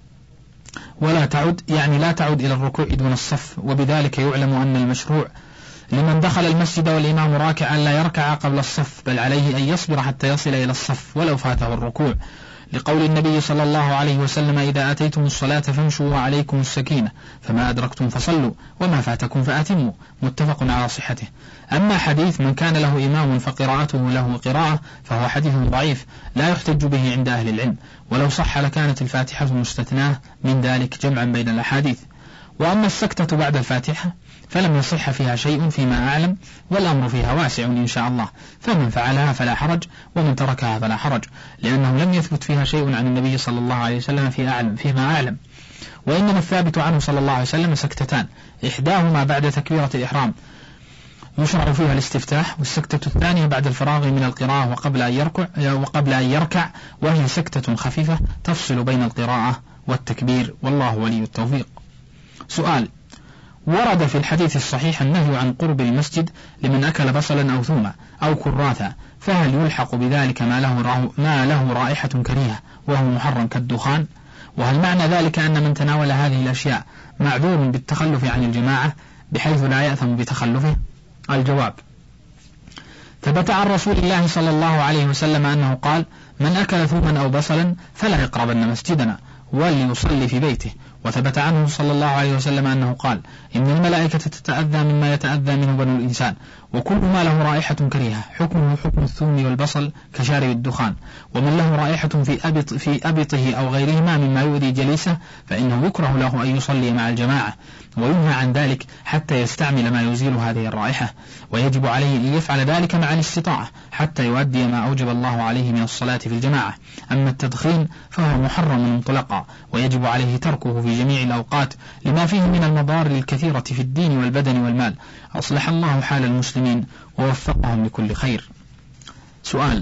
B: ولا تعد يعني لا تعد إلى الركوع دون الصف، وبذلك يعلم أن المشروع لمن دخل المسجد والإمام راكعا لا يركع قبل الصف، بل عليه أن يصبر حتى يصل إلى الصف ولو فاته الركوع، لقول النبي صلى الله عليه وسلم: إذا أتيتم الصلاة فامشوا وعليكم السكينة، فما أدركتم فصلوا وما فاتكم فأتموا، متفق على صحته. أما حديث من كان له إمام فقراءته له قراءة فهو حديث ضعيف لا يحتج به عند أهل العلم، ولو صح لكانت الفاتحة مستثناة من ذلك جمعا بين الأحاديث. وأما السكتة بعد الفاتحة فلم يصح فيها شيء فيما أعلم، والأمر فيها واسع إن شاء الله، فمن فعلها فلا حرج، ومن تركها فلا حرج، لأنه لم يثبت فيها شيء عن النبي صلى الله عليه وسلم في أعلم فيما أعلم. وإنما الثابت عنه صلى الله عليه وسلم سكتتان، إحداهما بعد تكبيرة الإحرام يشرع فيها الاستفتاح، والسكتة الثانية بعد الفراغ من القراءة وقبل أن يركع وقبل أن يركع وهي سكتة خفيفة تفصل بين القراءة والتكبير، والله ولي التوفيق. سؤال: ورد في الحديث الصحيح النهي عن قرب المسجد لمن أكل بصلا أو ثوما أو كراثا، فهل يلحق بذلك ما له, ما له رائحة كريهة وهو محرم كالدخان؟ وهل معنى ذلك أن من تناول هذه الأشياء معذور بالتخلف عن الجماعة بحيث لا يأثم بتخلفه؟ الجواب: ثبت عن رسول الله صلى الله عليه وسلم أنه قال: من أكل ثوما أو بصلا فلا يقربن مسجدنا وليصلي في بيته. وثبت عنه صلى الله عليه وسلم أنه قال: إن الملائكة تتأذى مما يتأذى منه بنو الإنسان، وكل ما له رائحة كريهة حكمه حكم الثوم والبصل كشارب الدخان، ومن له رائحة في أبط في أبطه أو غيرهما مما يؤذي جليسه فإنه يكره له أن يصلي مع الجماعة، وينهى عن ذلك حتى يستعمل ما يزيل هذه الرائحة، ويجب عليه أن يفعل ذلك مع الاستطاعة حتى يؤدي ما أوجب الله عليه من الصلاة في الجماعة. أما التدخين فهو محرم مطلقا، ويجب عليه تركه في جميع الأوقات لما فيه من المضار الكثيرة في الدين والبدن والمال. أصلح الله حال المسلمين ووفقهم لكل خير. سؤال: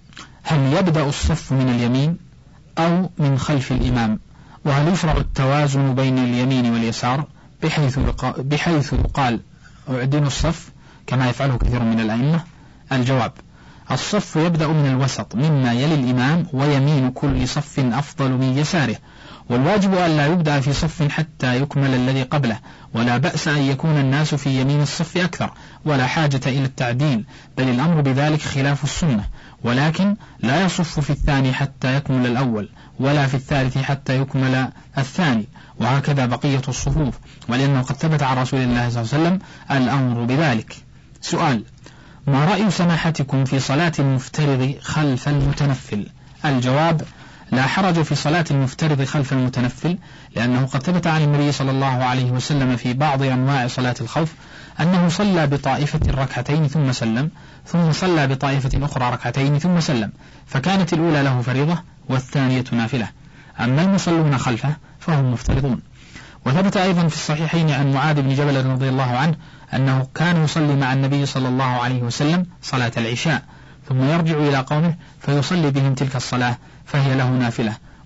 B: هل يبدأ الصف من اليمين أو من خلف الإمام؟ وهل يشرع التوازن بين اليمين واليسار بحيث بحيث يقال اعدلوا الصف كما يفعله كثير من الأئمة؟ الجواب: الصف يبدأ من الوسط مما يلي الإمام، ويمين كل صف أفضل من يساره، والواجب أن لا يبدأ في صف حتى يكمل الذي قبله، ولا بأس أن يكون الناس في يمين الصف أكثر، ولا حاجة إلى التعديل، بل الأمر بذلك خلاف السنة. ولكن لا يصف في الثاني حتى يكمل الأول، ولا في الثالث حتى يكمل الثاني، وهكذا بقية الصفوف، ولأنه قد ثبت عن رسول الله صلى الله عليه وسلم الأمر بذلك. سؤال: ما رأي سماحتكم في صلاة المفترض خلف المتنفل؟ الجواب: لا حرج في صلاة المفترض خلف المتنفل، لأنه قد ثبت عن النبي صلى الله عليه وسلم في بعض أنواع صلاة الخوف أنه صلى بطائفة ركعتين ثم سلم، ثم صلى بطائفة أخرى ركعتين ثم سلم، فكانت الأولى له فريضة والثانية نافلة. أما المصلون خلفه فهم مفترضون. وثبت أيضا في الصحيحين عن معاذ بن جبل رضي الله عنه أنه كان يصلي مع النبي صلى الله عليه وسلم صلاة العشاء، ثم يرجع إلى قومه فيصلي بهم تلك الصلاة فهي له نافلة،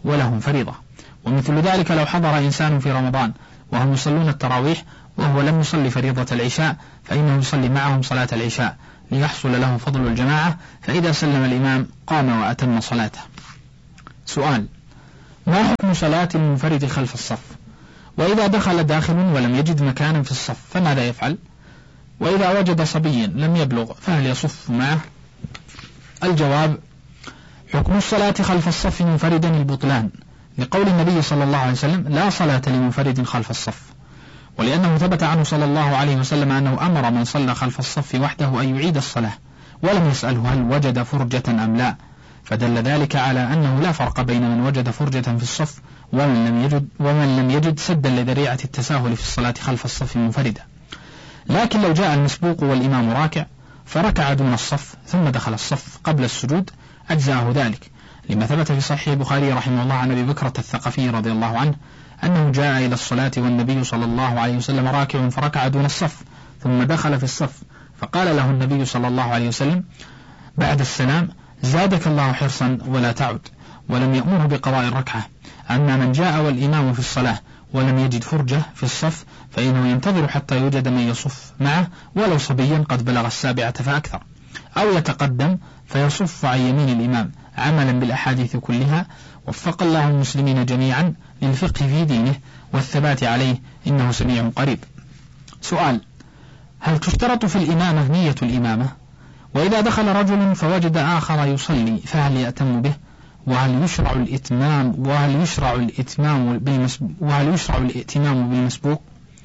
B: ولهم فريضة. ومثل ذلك لو حضر إنسان في رمضان وهم يصلون التراويح وهو لم يصلي فريضة العشاء فإنه يصلي معهم صلاة العشاء ليحصل له فضل الجماعة، فإذا سلم الإمام قام وأتم صلاته. سؤال: ما حكم صلاة المنفرد خلف الصف؟ وإذا دخل داخل ولم يجد مكانا في الصف فماذا يفعل؟ وإذا وجد صبيا لم يبلغ فهل يصف معه؟ الجواب: حكم الصلاة خلف الصف منفردا البطلان، لقول النبي صلى الله عليه وسلم: لا صلاة لمنفرد خلف الصف، ولأنه ثبت عنه صلى الله عليه وسلم أنه أمر من صلى خلف الصف وحده أن يعيد الصلاة، ولم يسأله هل وجد فرجة أم لا، فدل ذلك على أنه لا فرق بين من وجد فرجة في الصف ومن لم يجد, ومن لم يجد سدا لذريعة التساهل في الصلاة خلف الصف منفردا. لكن لو جاء المسبوق والإمام راكع فركع دون الصف ثم دخل الصف قبل السجود أجزاه ذلك، لما ثبت في صحيح البخاري رحمه الله عن أبي بكرة الثقفي رضي الله عنه أنه جاء إلى الصلاة والنبي صلى الله عليه وسلم راكع فركع دون الصف ثم دخل في الصف، فقال له النبي صلى الله عليه وسلم بعد السلام: زادك الله حرصا ولا تعد، ولم يأمره بقضاء الركعة. أما من جاء والإمام في الصلاة ولم يجد فرجة في الصف فإنه ينتظر حتى يوجد من يصف معه ولو صبيا قد بلغ السابعة فأكثر، أو يتقدم فيصف عن يمين الإمام عملا بالأحاديث كلها. وفق الله المسلمين جميعا للفقه في دينه والثبات عليه، إنه سميع قريب. سؤال: هل تشترط في الإمامة نية الإمامة؟ وإذا دخل رجل فوجد آخر يصلي فهل يأتم به؟ وهل يشرع الإتمام وهل يشرع الإتمام بالمسبوق وهل يشرع الائتمام بالمسبوق؟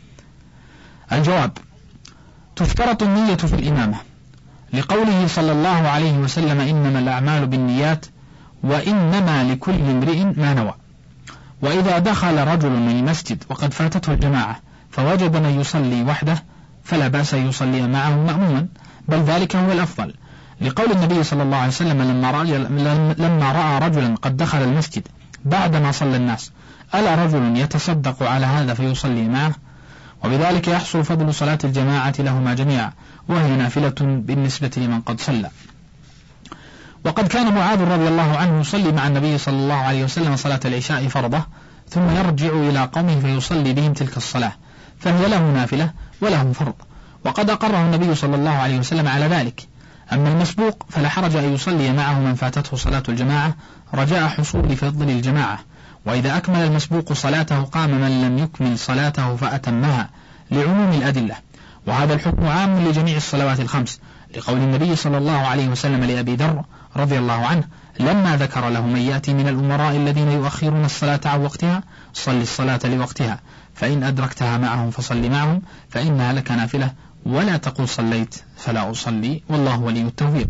B: الجواب: تشترط النية في الإمامة، لقوله صلى الله عليه وسلم: إنما الأعمال بالنيات وإنما لكل امرئ ما نوى. وإذا دخل رجل من المسجد وقد فاتته الجماعة فوجد من يصلي وحده فلا بأس يصلي معه مأموما، بل ذلك هو الأفضل، لقول النبي صلى الله عليه وسلم لما رأى, لما رأى رجلا قد دخل المسجد بعدما صلى الناس: ألا رجل يتصدق على هذا فيصلي معه؟ وبذلك يحصل فضل صلاة الجماعة لهما جميعا، وهي نافلة بالنسبة لمن قد صلى. وقد كان معاذ رضي الله عنه يصلي مع النبي صلى الله عليه وسلم صلاة العشاء فرضة ثم يرجع إلى قومه فيصلي بهم تلك الصلاة، فهي له نافلة ولهم فرض، وقد أقره النبي صلى الله عليه وسلم على ذلك. أما المسبوق فلا حرج أن يصلي معه من فاتته صلاة الجماعة رجاء حصول فضل الجماعة، وإذا أكمل المسبوق صلاته قام من لم يكمل صلاته فأتمها، لعموم الأدلة. وهذا الحكم عام لجميع الصلوات الخمس، لقول النبي صلى الله عليه وسلم لأبي ذر رضي الله عنه لما ذكر له من يأتي من الأمراء الذين يؤخرون الصلاة عن وقتها: صل الصلاة لوقتها، فإن أدركتها معهم فصل معهم، فإنها لك نافلة، ولا تقل صليت فلا أصلي، والله ولي التوفيق.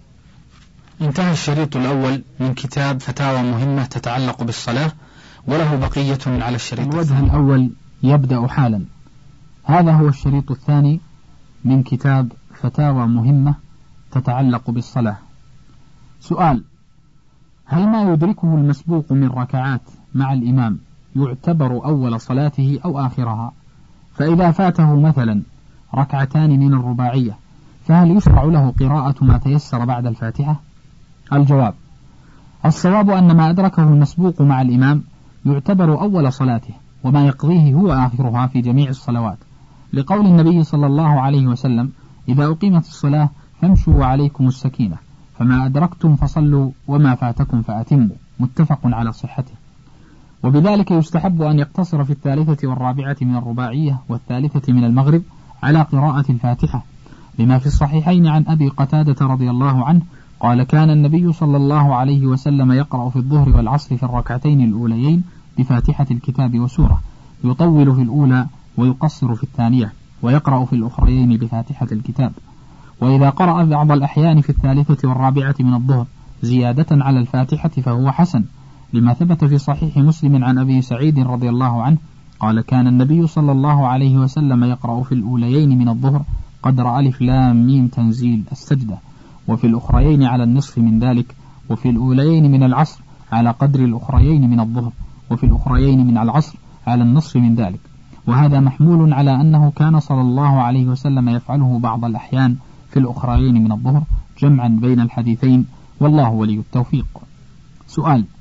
B: انتهى الشريط الأول من كتاب فتاوى مهمة تتعلق بالصلاة، وله بقية على الشريط.
A: الوجه الأول يبدأ حالا. هذا هو الشريط الثاني من كتاب فتاوى مهمة تتعلق بالصلاة. سؤال: هل ما يدركه المسبوق من ركعات مع الإمام يعتبر أول صلاته أو آخرها؟ فإذا فاته مثلا ركعتان من الرباعية فهل يشرع له قراءة ما تيسر بعد الفاتحة؟ الجواب: الصواب أن ما أدركه المسبوق مع الإمام يعتبر أول صلاته، وما يقضيه هو آخرها في جميع الصلوات، لقول النبي صلى الله عليه وسلم: إذا أقيمت الصلاة فامشوا وعليكم السكينة، فما أدركتم فصلوا وما فاتكم فأتموا، متفق على صحته. وبذلك يستحب أن يقتصر في الثالثة والرابعة من الرباعية والثالثة من المغرب على قراءة الفاتحة، لما في الصحيحين عن أبي قتادة رضي الله عنه قال: كان النبي صلى الله عليه وسلم يقرأ في الظهر والعصر في الركعتين الأوليين بفاتحة الكتاب وسورة، يطول في الأولى ويقصر في الثانية، ويقرأ في الأخريين بفاتحة الكتاب. وإذا قرأ بعض الأحيان في الثالثة والرابعة من الظهر زيادة على الفاتحة فهو حسن، لما ثبت في صحيح مسلم عن أبي سعيد رضي الله عنه قال: كان النبي صلى الله عليه وسلم يقرأ في الأوليين من الظهر قدر ألف لام ميم تنزيل السجدة، وفي الأخريين على النصف من ذلك، وفي الأوليين من العصر على قدر الأخريين من الظهر، وفي الأخريين من العصر على النصف من ذلك. وهذا محمول على أنه كان صلى الله عليه وسلم يفعله بعض الأحيان في الأخريين من الظهر، جمعا بين الحديثين، والله ولي التوفيق. سؤال: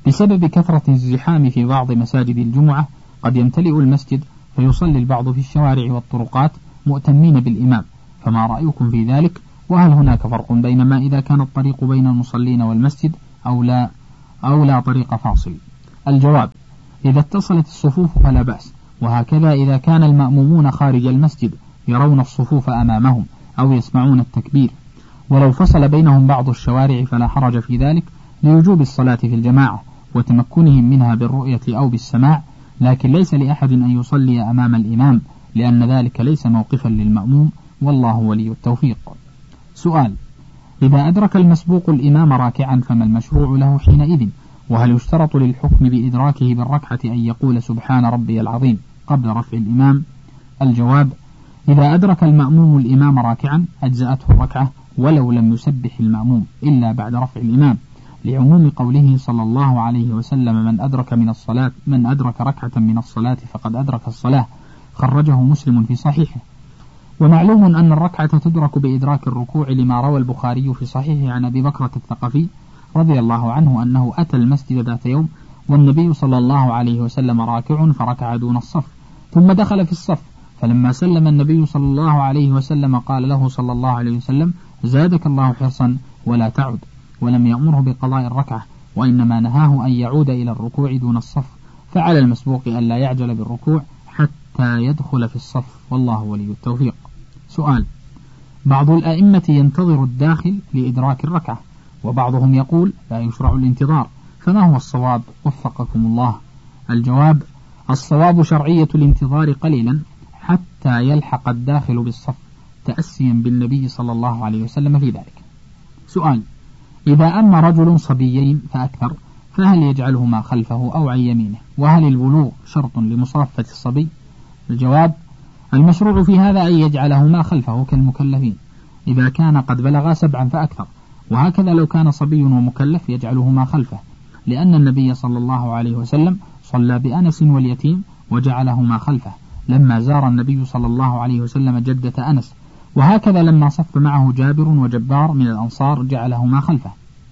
B: بسبب كثرة الزحام في بعض مساجد الجمعة قد يمتلئ المسجد فيصلي البعض في الشوارع والطرقات مؤتمين بالإمام، فما رأيكم في ذلك؟ وهل هناك فرق بين ما إذا كان الطريق بين المصلين والمسجد أو لا أو لا طريق فاصل؟ الجواب: إذا اتصلت الصفوف فلا بأس، وهكذا إذا كان المأمومون خارج المسجد يرون الصفوف أمامهم أو يسمعون التكبير، ولو فصل بينهم بعض الشوارع فلا حرج في ذلك لوجوب الصلاة في الجماعة وتمكنهم منها بالرؤية أو بالسماع، لكن ليس لأحد أن يصلي أمام الإمام لأن ذلك ليس موقفا للمأموم، والله ولي التوفيق. سؤال: إذا أدرك المسبوق الإمام راكعا فما المشروع له حينئذ؟ وهل يشترط للحكم بإدراكه بالركعة أن يقول سبحان ربي العظيم قبل رفع الإمام؟ الجواب: إذا أدرك المأموم الإمام راكعا أجزأته الركعة ولو لم يسبح المأموم إلا بعد رفع الإمام، لعموم قوله صلى الله عليه وسلم: من أدرك من الصلاة من أدرك ركعة من الصلاة فقد أدرك الصلاة، خرجه مسلم في صحيحه. ومعلوم أن الركعة تدرك بإدراك الركوع لما روى البخاري في صحيحه عن أبي بكرة الثقفي رضي الله عنه أنه أتى المسجد ذات يوم والنبي صلى الله عليه وسلم راكع فركع دون الصف، ثم دخل في الصف، فلما سلم النبي صلى الله عليه وسلم قال له صلى الله عليه وسلم: زادك الله حرصا ولا تعد، ولم يأمره بقضاء الركعة، وإنما نهاه أن يعود إلى الركوع دون الصف، فعلى المسبوق ألا يعجل بالركوع حتى يدخل في الصف، والله ولي التوفيق. سؤال: بعض الأئمة ينتظر الداخل لإدراك الركعة، وبعضهم يقول لا يشرع الانتظار، فما هو الصواب وفقكم الله؟ الجواب: الصواب شرعية الانتظار قليلا حتى يلحق الداخل بالصف تأسيا بالنبي صلى الله عليه وسلم في ذلك. سؤال: إذا أما رجل صبيين فأكثر فهل يجعلهما خلفه أو عن يمينه؟ وهل البلوغ شرط لمصافة الصبي؟ الجواب: المشروع في هذا أن يجعلهما خلفه كالمكلفين إذا كان قد بلغا سبعا فأكثر، وهكذا لو كان صبي ومكلف يجعلهما خلفه، لأن النبي صلى الله عليه وسلم صلى بأنس واليتيم وجعلهما خلفه لما زار النبي صلى الله عليه وسلم جدة أنس، وهكذا لما صف معه جابر وجبار من الأنصار جعلهما خلفه.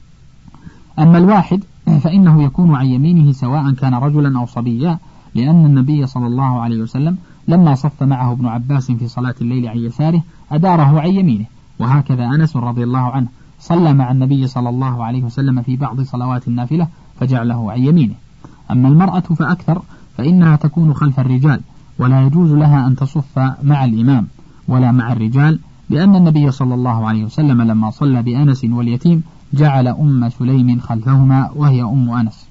B: أما الواحد فإنه يكون عن يمينه سواء كان رجلا أو صبيا، لأن النبي صلى الله عليه وسلم لما صف معه ابن عباس في صلاة الليل عن يساره أداره عن يمينه، وهكذا أنس رضي الله عنه صلى مع النبي صلى الله عليه وسلم في بعض صلوات النافلة فجعله عن يمينه. أما المرأة فأكثر فإنها تكون خلف الرجال، ولا يجوز لها أن تصف مع الإمام ولا مع الرجال، لأن النبي صلى الله عليه وسلم لما صلى بأنس واليتيم جعل أم سليم خلفهما وهي أم أنس.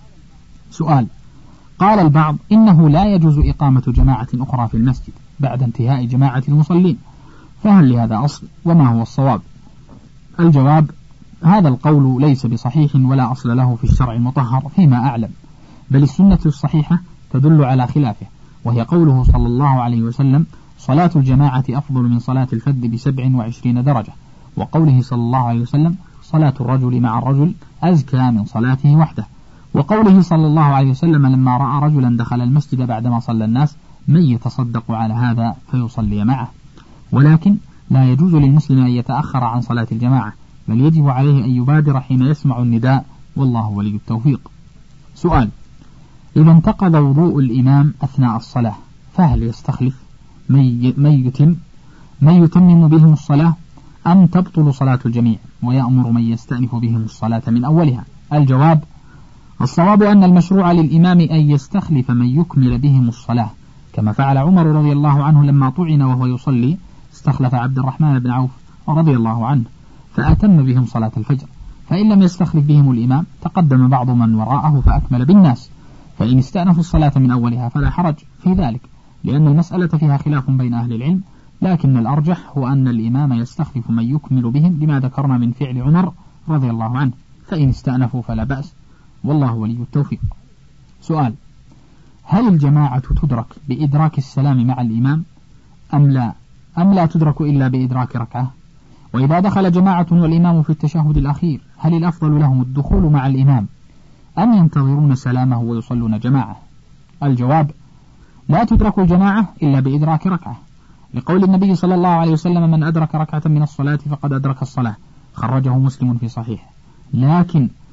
B: سؤال: قال البعض إنه لا يجوز إقامة جماعة أخرى في المسجد بعد انتهاء جماعة المصلين، فهل لهذا أصل وما هو الصواب؟ الجواب: هذا القول ليس بصحيح ولا أصل له في الشرع المطهر فيما أعلم، بل السنة الصحيحة تدل على خلافه، وهي قوله صلى الله عليه وسلم: صلاة الجماعة أفضل من صلاة الفذ بسبع وعشرين درجة، وقوله صلى الله عليه وسلم: صلاة الرجل مع الرجل أزكى من صلاته وحده، وقوله صلى الله عليه وسلم لما رأى رجلا دخل المسجد بعدما صلى الناس: من يتصدق على هذا فيصلي معه. ولكن لا يجوز للمسلم أن يتأخر عن صلاة الجماعة، بل يجب عليه أن يبادر حين يسمع النداء، والله ولي التوفيق. سؤال: إذا انتقض وضوء الإمام أثناء الصلاة فهل يستخلف من يتم من يتمم بهم الصلاة أم تبطل صلاة الجميع ويأمر من يستأنف بهم الصلاة من أولها؟ الجواب: الصواب أن المشروع للإمام أن يستخلف من يكمل بهم الصلاة، كما فعل عمر رضي الله عنه لما طعن وهو يصلي، استخلف عبد الرحمن بن عوف رضي الله عنه فأتم بهم صلاة الفجر، فإن لم يستخلف بهم الإمام تقدم بعض من وراءه فأكمل بالناس، فإن استأنفوا الصلاة من أولها فلا حرج في ذلك، لأن المسألة فيها خلاف بين أهل العلم، لكن الأرجح هو أن الإمام يستخلف من يكمل بهم لما ذكرنا من فعل عمر رضي الله عنه، فإن استأنفوا فلا بأس، والله ولي التوفيق. سؤال: هل الجماعة تدرك بإدراك السلام مع الإمام أم لا أم لا تدرك إلا بإدراك ركعة؟ وإذا دخل جماعة والإمام في التشهد الأخير هل الأفضل لهم الدخول مع الإمام أم ينتظرون سلامه ويصلون جماعة؟ الجواب: لا تدرك الجماعة إلا بإدراك ركعة، لقول النبي صلى الله عليه وسلم: من أدرك ركعة من الصلاة فقد أدرك الصلاة، خرجه مسلم في صحيح. لكن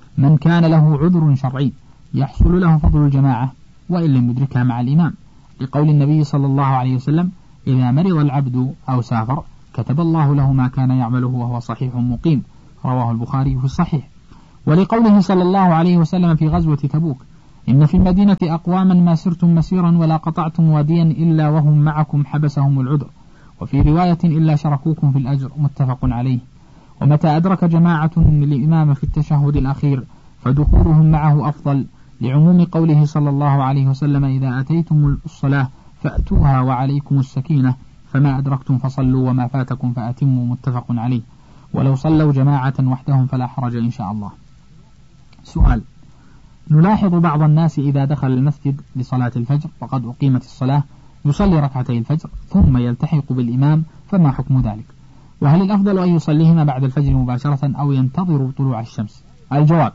A: من كان له عذر شرعي يحصل له فضل الجماعة وإن لم يدركها مع الإمام، لقول النبي صلى الله عليه وسلم: إذا مرض العبد أو سافر كتب الله له ما كان يعمله وهو صحيح مقيم، رواه البخاري في الصحيح. ولقوله صلى الله عليه وسلم في غزوة تبوك: إن في المدينة أقواما ما سرتم مسيرا ولا قطعتم واديا إلا وهم معكم حبسهم العذر، وفي رواية إلا شركوكم في الأجر، متفق عليه. ومتى أدرك جماعة الإمام في التشهد الأخير فدخولهم معه أفضل، لعموم قوله صلى الله عليه وسلم: إذا أتيتم الصلاة فأتوها وعليكم السكينة، فما أدركتم فصلوا وما فاتكم فأتموا، متفق عليه. ولو صلوا جماعة وحدهم فلا حرج إن شاء الله. سؤال: نلاحظ بعض الناس إذا دخل المسجد لصلاة الفجر وقد أقيمت الصلاة يصلي ركعتي الفجر ثم يلتحق بالإمام، فما حكم ذلك؟ وهل الأفضل أن يصليهما بعد الفجر مباشرة أو ينتظر طلوع الشمس؟ الجواب: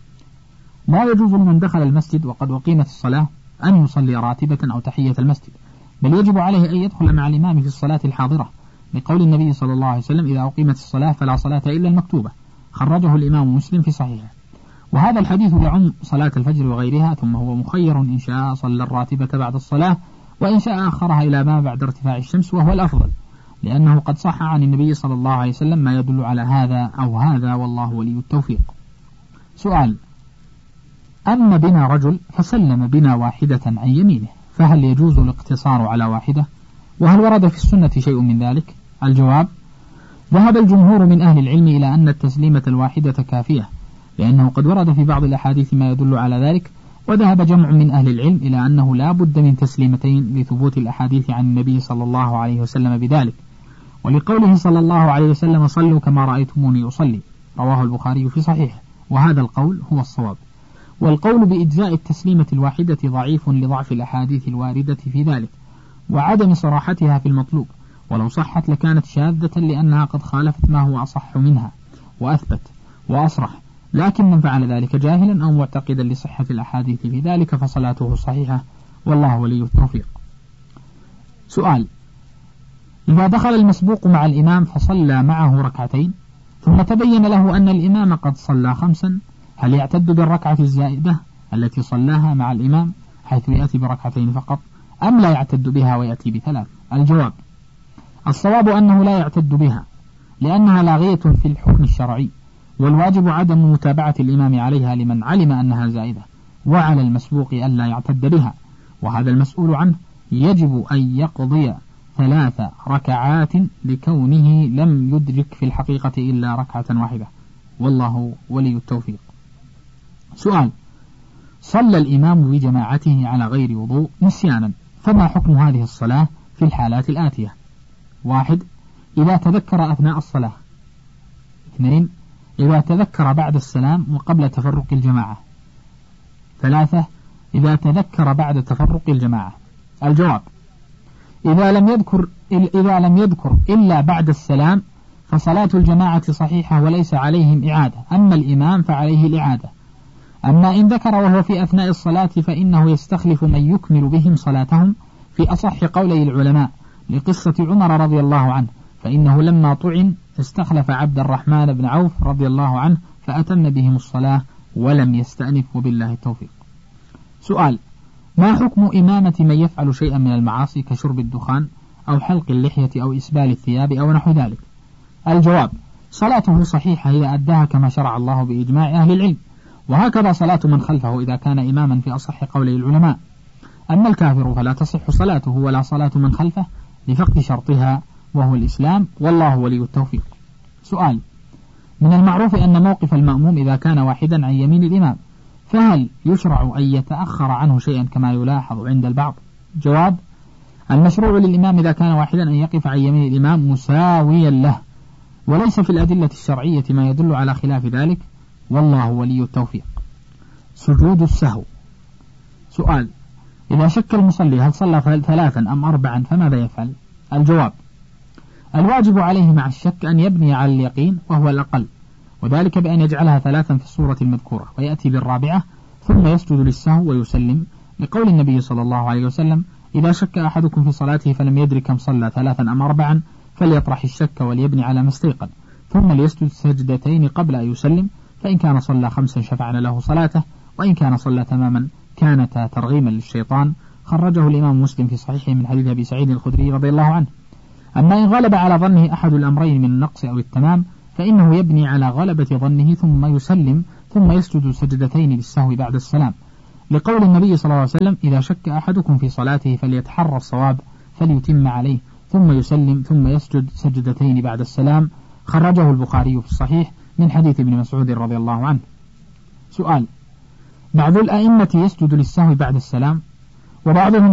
A: لا يجوز لمن دخل المسجد وقد أقيمت الصلاة أن يصلي راتبة أو تحية المسجد، بل يجب عليه أن يدخل مع الإمام في الصلاة الحاضرة، لقول النبي صلى الله عليه وسلم: إذا أقيمت الصلاة فلا صلاة إلا المكتوبة، خرجه الإمام مسلم في صحيحه. وهذا الحديث يعم صلاة الفجر وغيرها، ثم هو مخير إن شاء صلى الراتبة بعد الصلاة وإن شاء أخرها إلى ما بعد ارتفاع الشمس، وهو الأفضل، لأنه قد صح عن النبي صلى الله عليه وسلم ما يدل على هذا أو هذا، والله ولي التوفيق. سؤال: أما بنا رجل فسلم بنا واحدة عن يمينه، فهل يجوز الاقتصار على واحدة؟ وهل ورد في السنة شيء من ذلك؟ الجواب: ذهب الجمهور من أهل العلم إلى أن التسليمة الواحدة كافية، لأنه قد ورد في بعض الأحاديث ما يدل على ذلك، وذهب جمع من أهل العلم إلى أنه لا بد من تسليمتين لثبوت الأحاديث عن النبي صلى الله عليه وسلم بذلك، ولقوله صلى الله عليه وسلم: صلوا كما رأيتموني أصلي، رواه البخاري في صحيحه، وهذا القول هو الصواب. والقول بإجزاء التسليمة الواحدة ضعيف لضعف الأحاديث الواردة في ذلك وعدم صراحتها في المطلوب، ولو صحت لكانت شاذة لأنها قد خالفت ما هو أصح منها وأثبت وأصرح، لكن من فعل ذلك جاهلا أو معتقدا لصحة الأحاديث في ذلك فصلاته صحيحة، والله ولي التوفيق. سؤال: إذا دخل المسبوق مع الإمام فصلى معه ركعتين ثم تبين له أن الإمام قد صلى خمسا، هل يعتد بالركعة الزائدة التي صلاها مع الإمام حيث يأتي بركعتين فقط، أم لا يعتد بها ويأتي بثلاث؟ الجواب: الصواب أنه لا يعتد بها، لأنها لاغية في الحكم الشرعي، والواجب عدم متابعة الإمام عليها لمن علم أنها زائدة، وعلى المسبوق ألا يعتد بها، وهذا المسؤول عنه يجب أن يقضي ثلاث ركعات لكونه لم يدرك في الحقيقة إلا ركعة واحدة، والله ولي التوفيق. سؤال: صلى الإمام بجماعته على غير وضوء نسيانا، فما حكم هذه الصلاة في الحالات الآتية؟ واحد: إذا تذكر أثناء الصلاة. اثنين: إذا تذكر بعد السلام وقبل تفرق الجماعة. ثلاثة: إذا تذكر بعد تفرق الجماعة. الجواب: إذا لم يذكر إذا لم يذكر إلا بعد السلام فصلاة الجماعة صحيحة وليس عليهم إعادة، أما الإمام فعليه الإعادة. أما إن ذكر وهو في أثناء الصلاة فإنه يستخلف من يكمل بهم صلاتهم في أصح قولي العلماء، لقصة عمر رضي الله عنه، فإنه لما طعن استخلف عبد الرحمن بن عوف رضي الله عنه فأتم بهم الصلاة ولم يستأنف، وبالله التوفيق. سؤال: ما حكم إمامة من يفعل شيئا من المعاصي كشرب الدخان أو حلق اللحية أو إسبال الثياب أو نحو ذلك؟ الجواب: صلاته صحيحة إذا أداها كما شرع الله بإجماع أهل العلم، وهكذا صلاة من خلفه إذا كان إماما في أصح قولي العلماء. أما الكافر فلا تصح صلاته ولا صلاة من خلفه لفقد شرطها وهو الإسلام، والله ولي التوفيق. سؤال: من المعروف أن موقف المأموم إذا كان واحدا عن يمين الإمام، فهل يشرع أن يتأخر عنه شيئا كما يلاحظ عند البعض؟ جواب: المشروع للإمام إذا كان واحدا أن يقف عن يمين الإمام مساويا له، وليس في الأدلة الشرعية ما يدل على خلاف ذلك، والله ولي التوفيق. سجود السهو. سؤال: إذا شك المصلي هل صلى ثلاثا أم أربعا فماذا يفعل؟ الجواب: الواجب عليه مع الشك أن يبني على اليقين وهو الأقل، وذلك بأن يجعلها ثلاثا في الصورة المذكورة ويأتي بالرابعة ثم يسجد للسهو ويسلم، لقول النبي صلى الله عليه وسلم: إذا شك أحدكم في صلاته فلم يدرك كم صلى ثلاثا أم أربعا فليطرح الشك وليبني على ما استيقن، ثم ليسجد سجدتين قبل أن يسلم،
B: فإن كان صلى خمسا شفعنا له صلاته، وإن كان صلى تماما كانتا ترغيما للشيطان. خرجه الإمام مسلم في صحيحه من حديث أبي سعيد الخدري رضي الله عنه. أما إن غلب على ظنه أحد الأمرين من النقص أو التمام فإنه يبني على غلبة ظنه ثم يسلم ثم يسجد سجدتين للسهو بعد السلام، لقول النبي صلى الله عليه وسلم: إذا شك أحدكم في صلاته فليتحرى الصواب فليتم عليه ثم يسلم ثم يسجد سجدتين بعد السلام. خرجه البخاري في الصحيح من حديث ابن مسعود رضي الله عنه. سؤال: بعض الأئمة يسجد للسهو بعد السلام، وبعضهم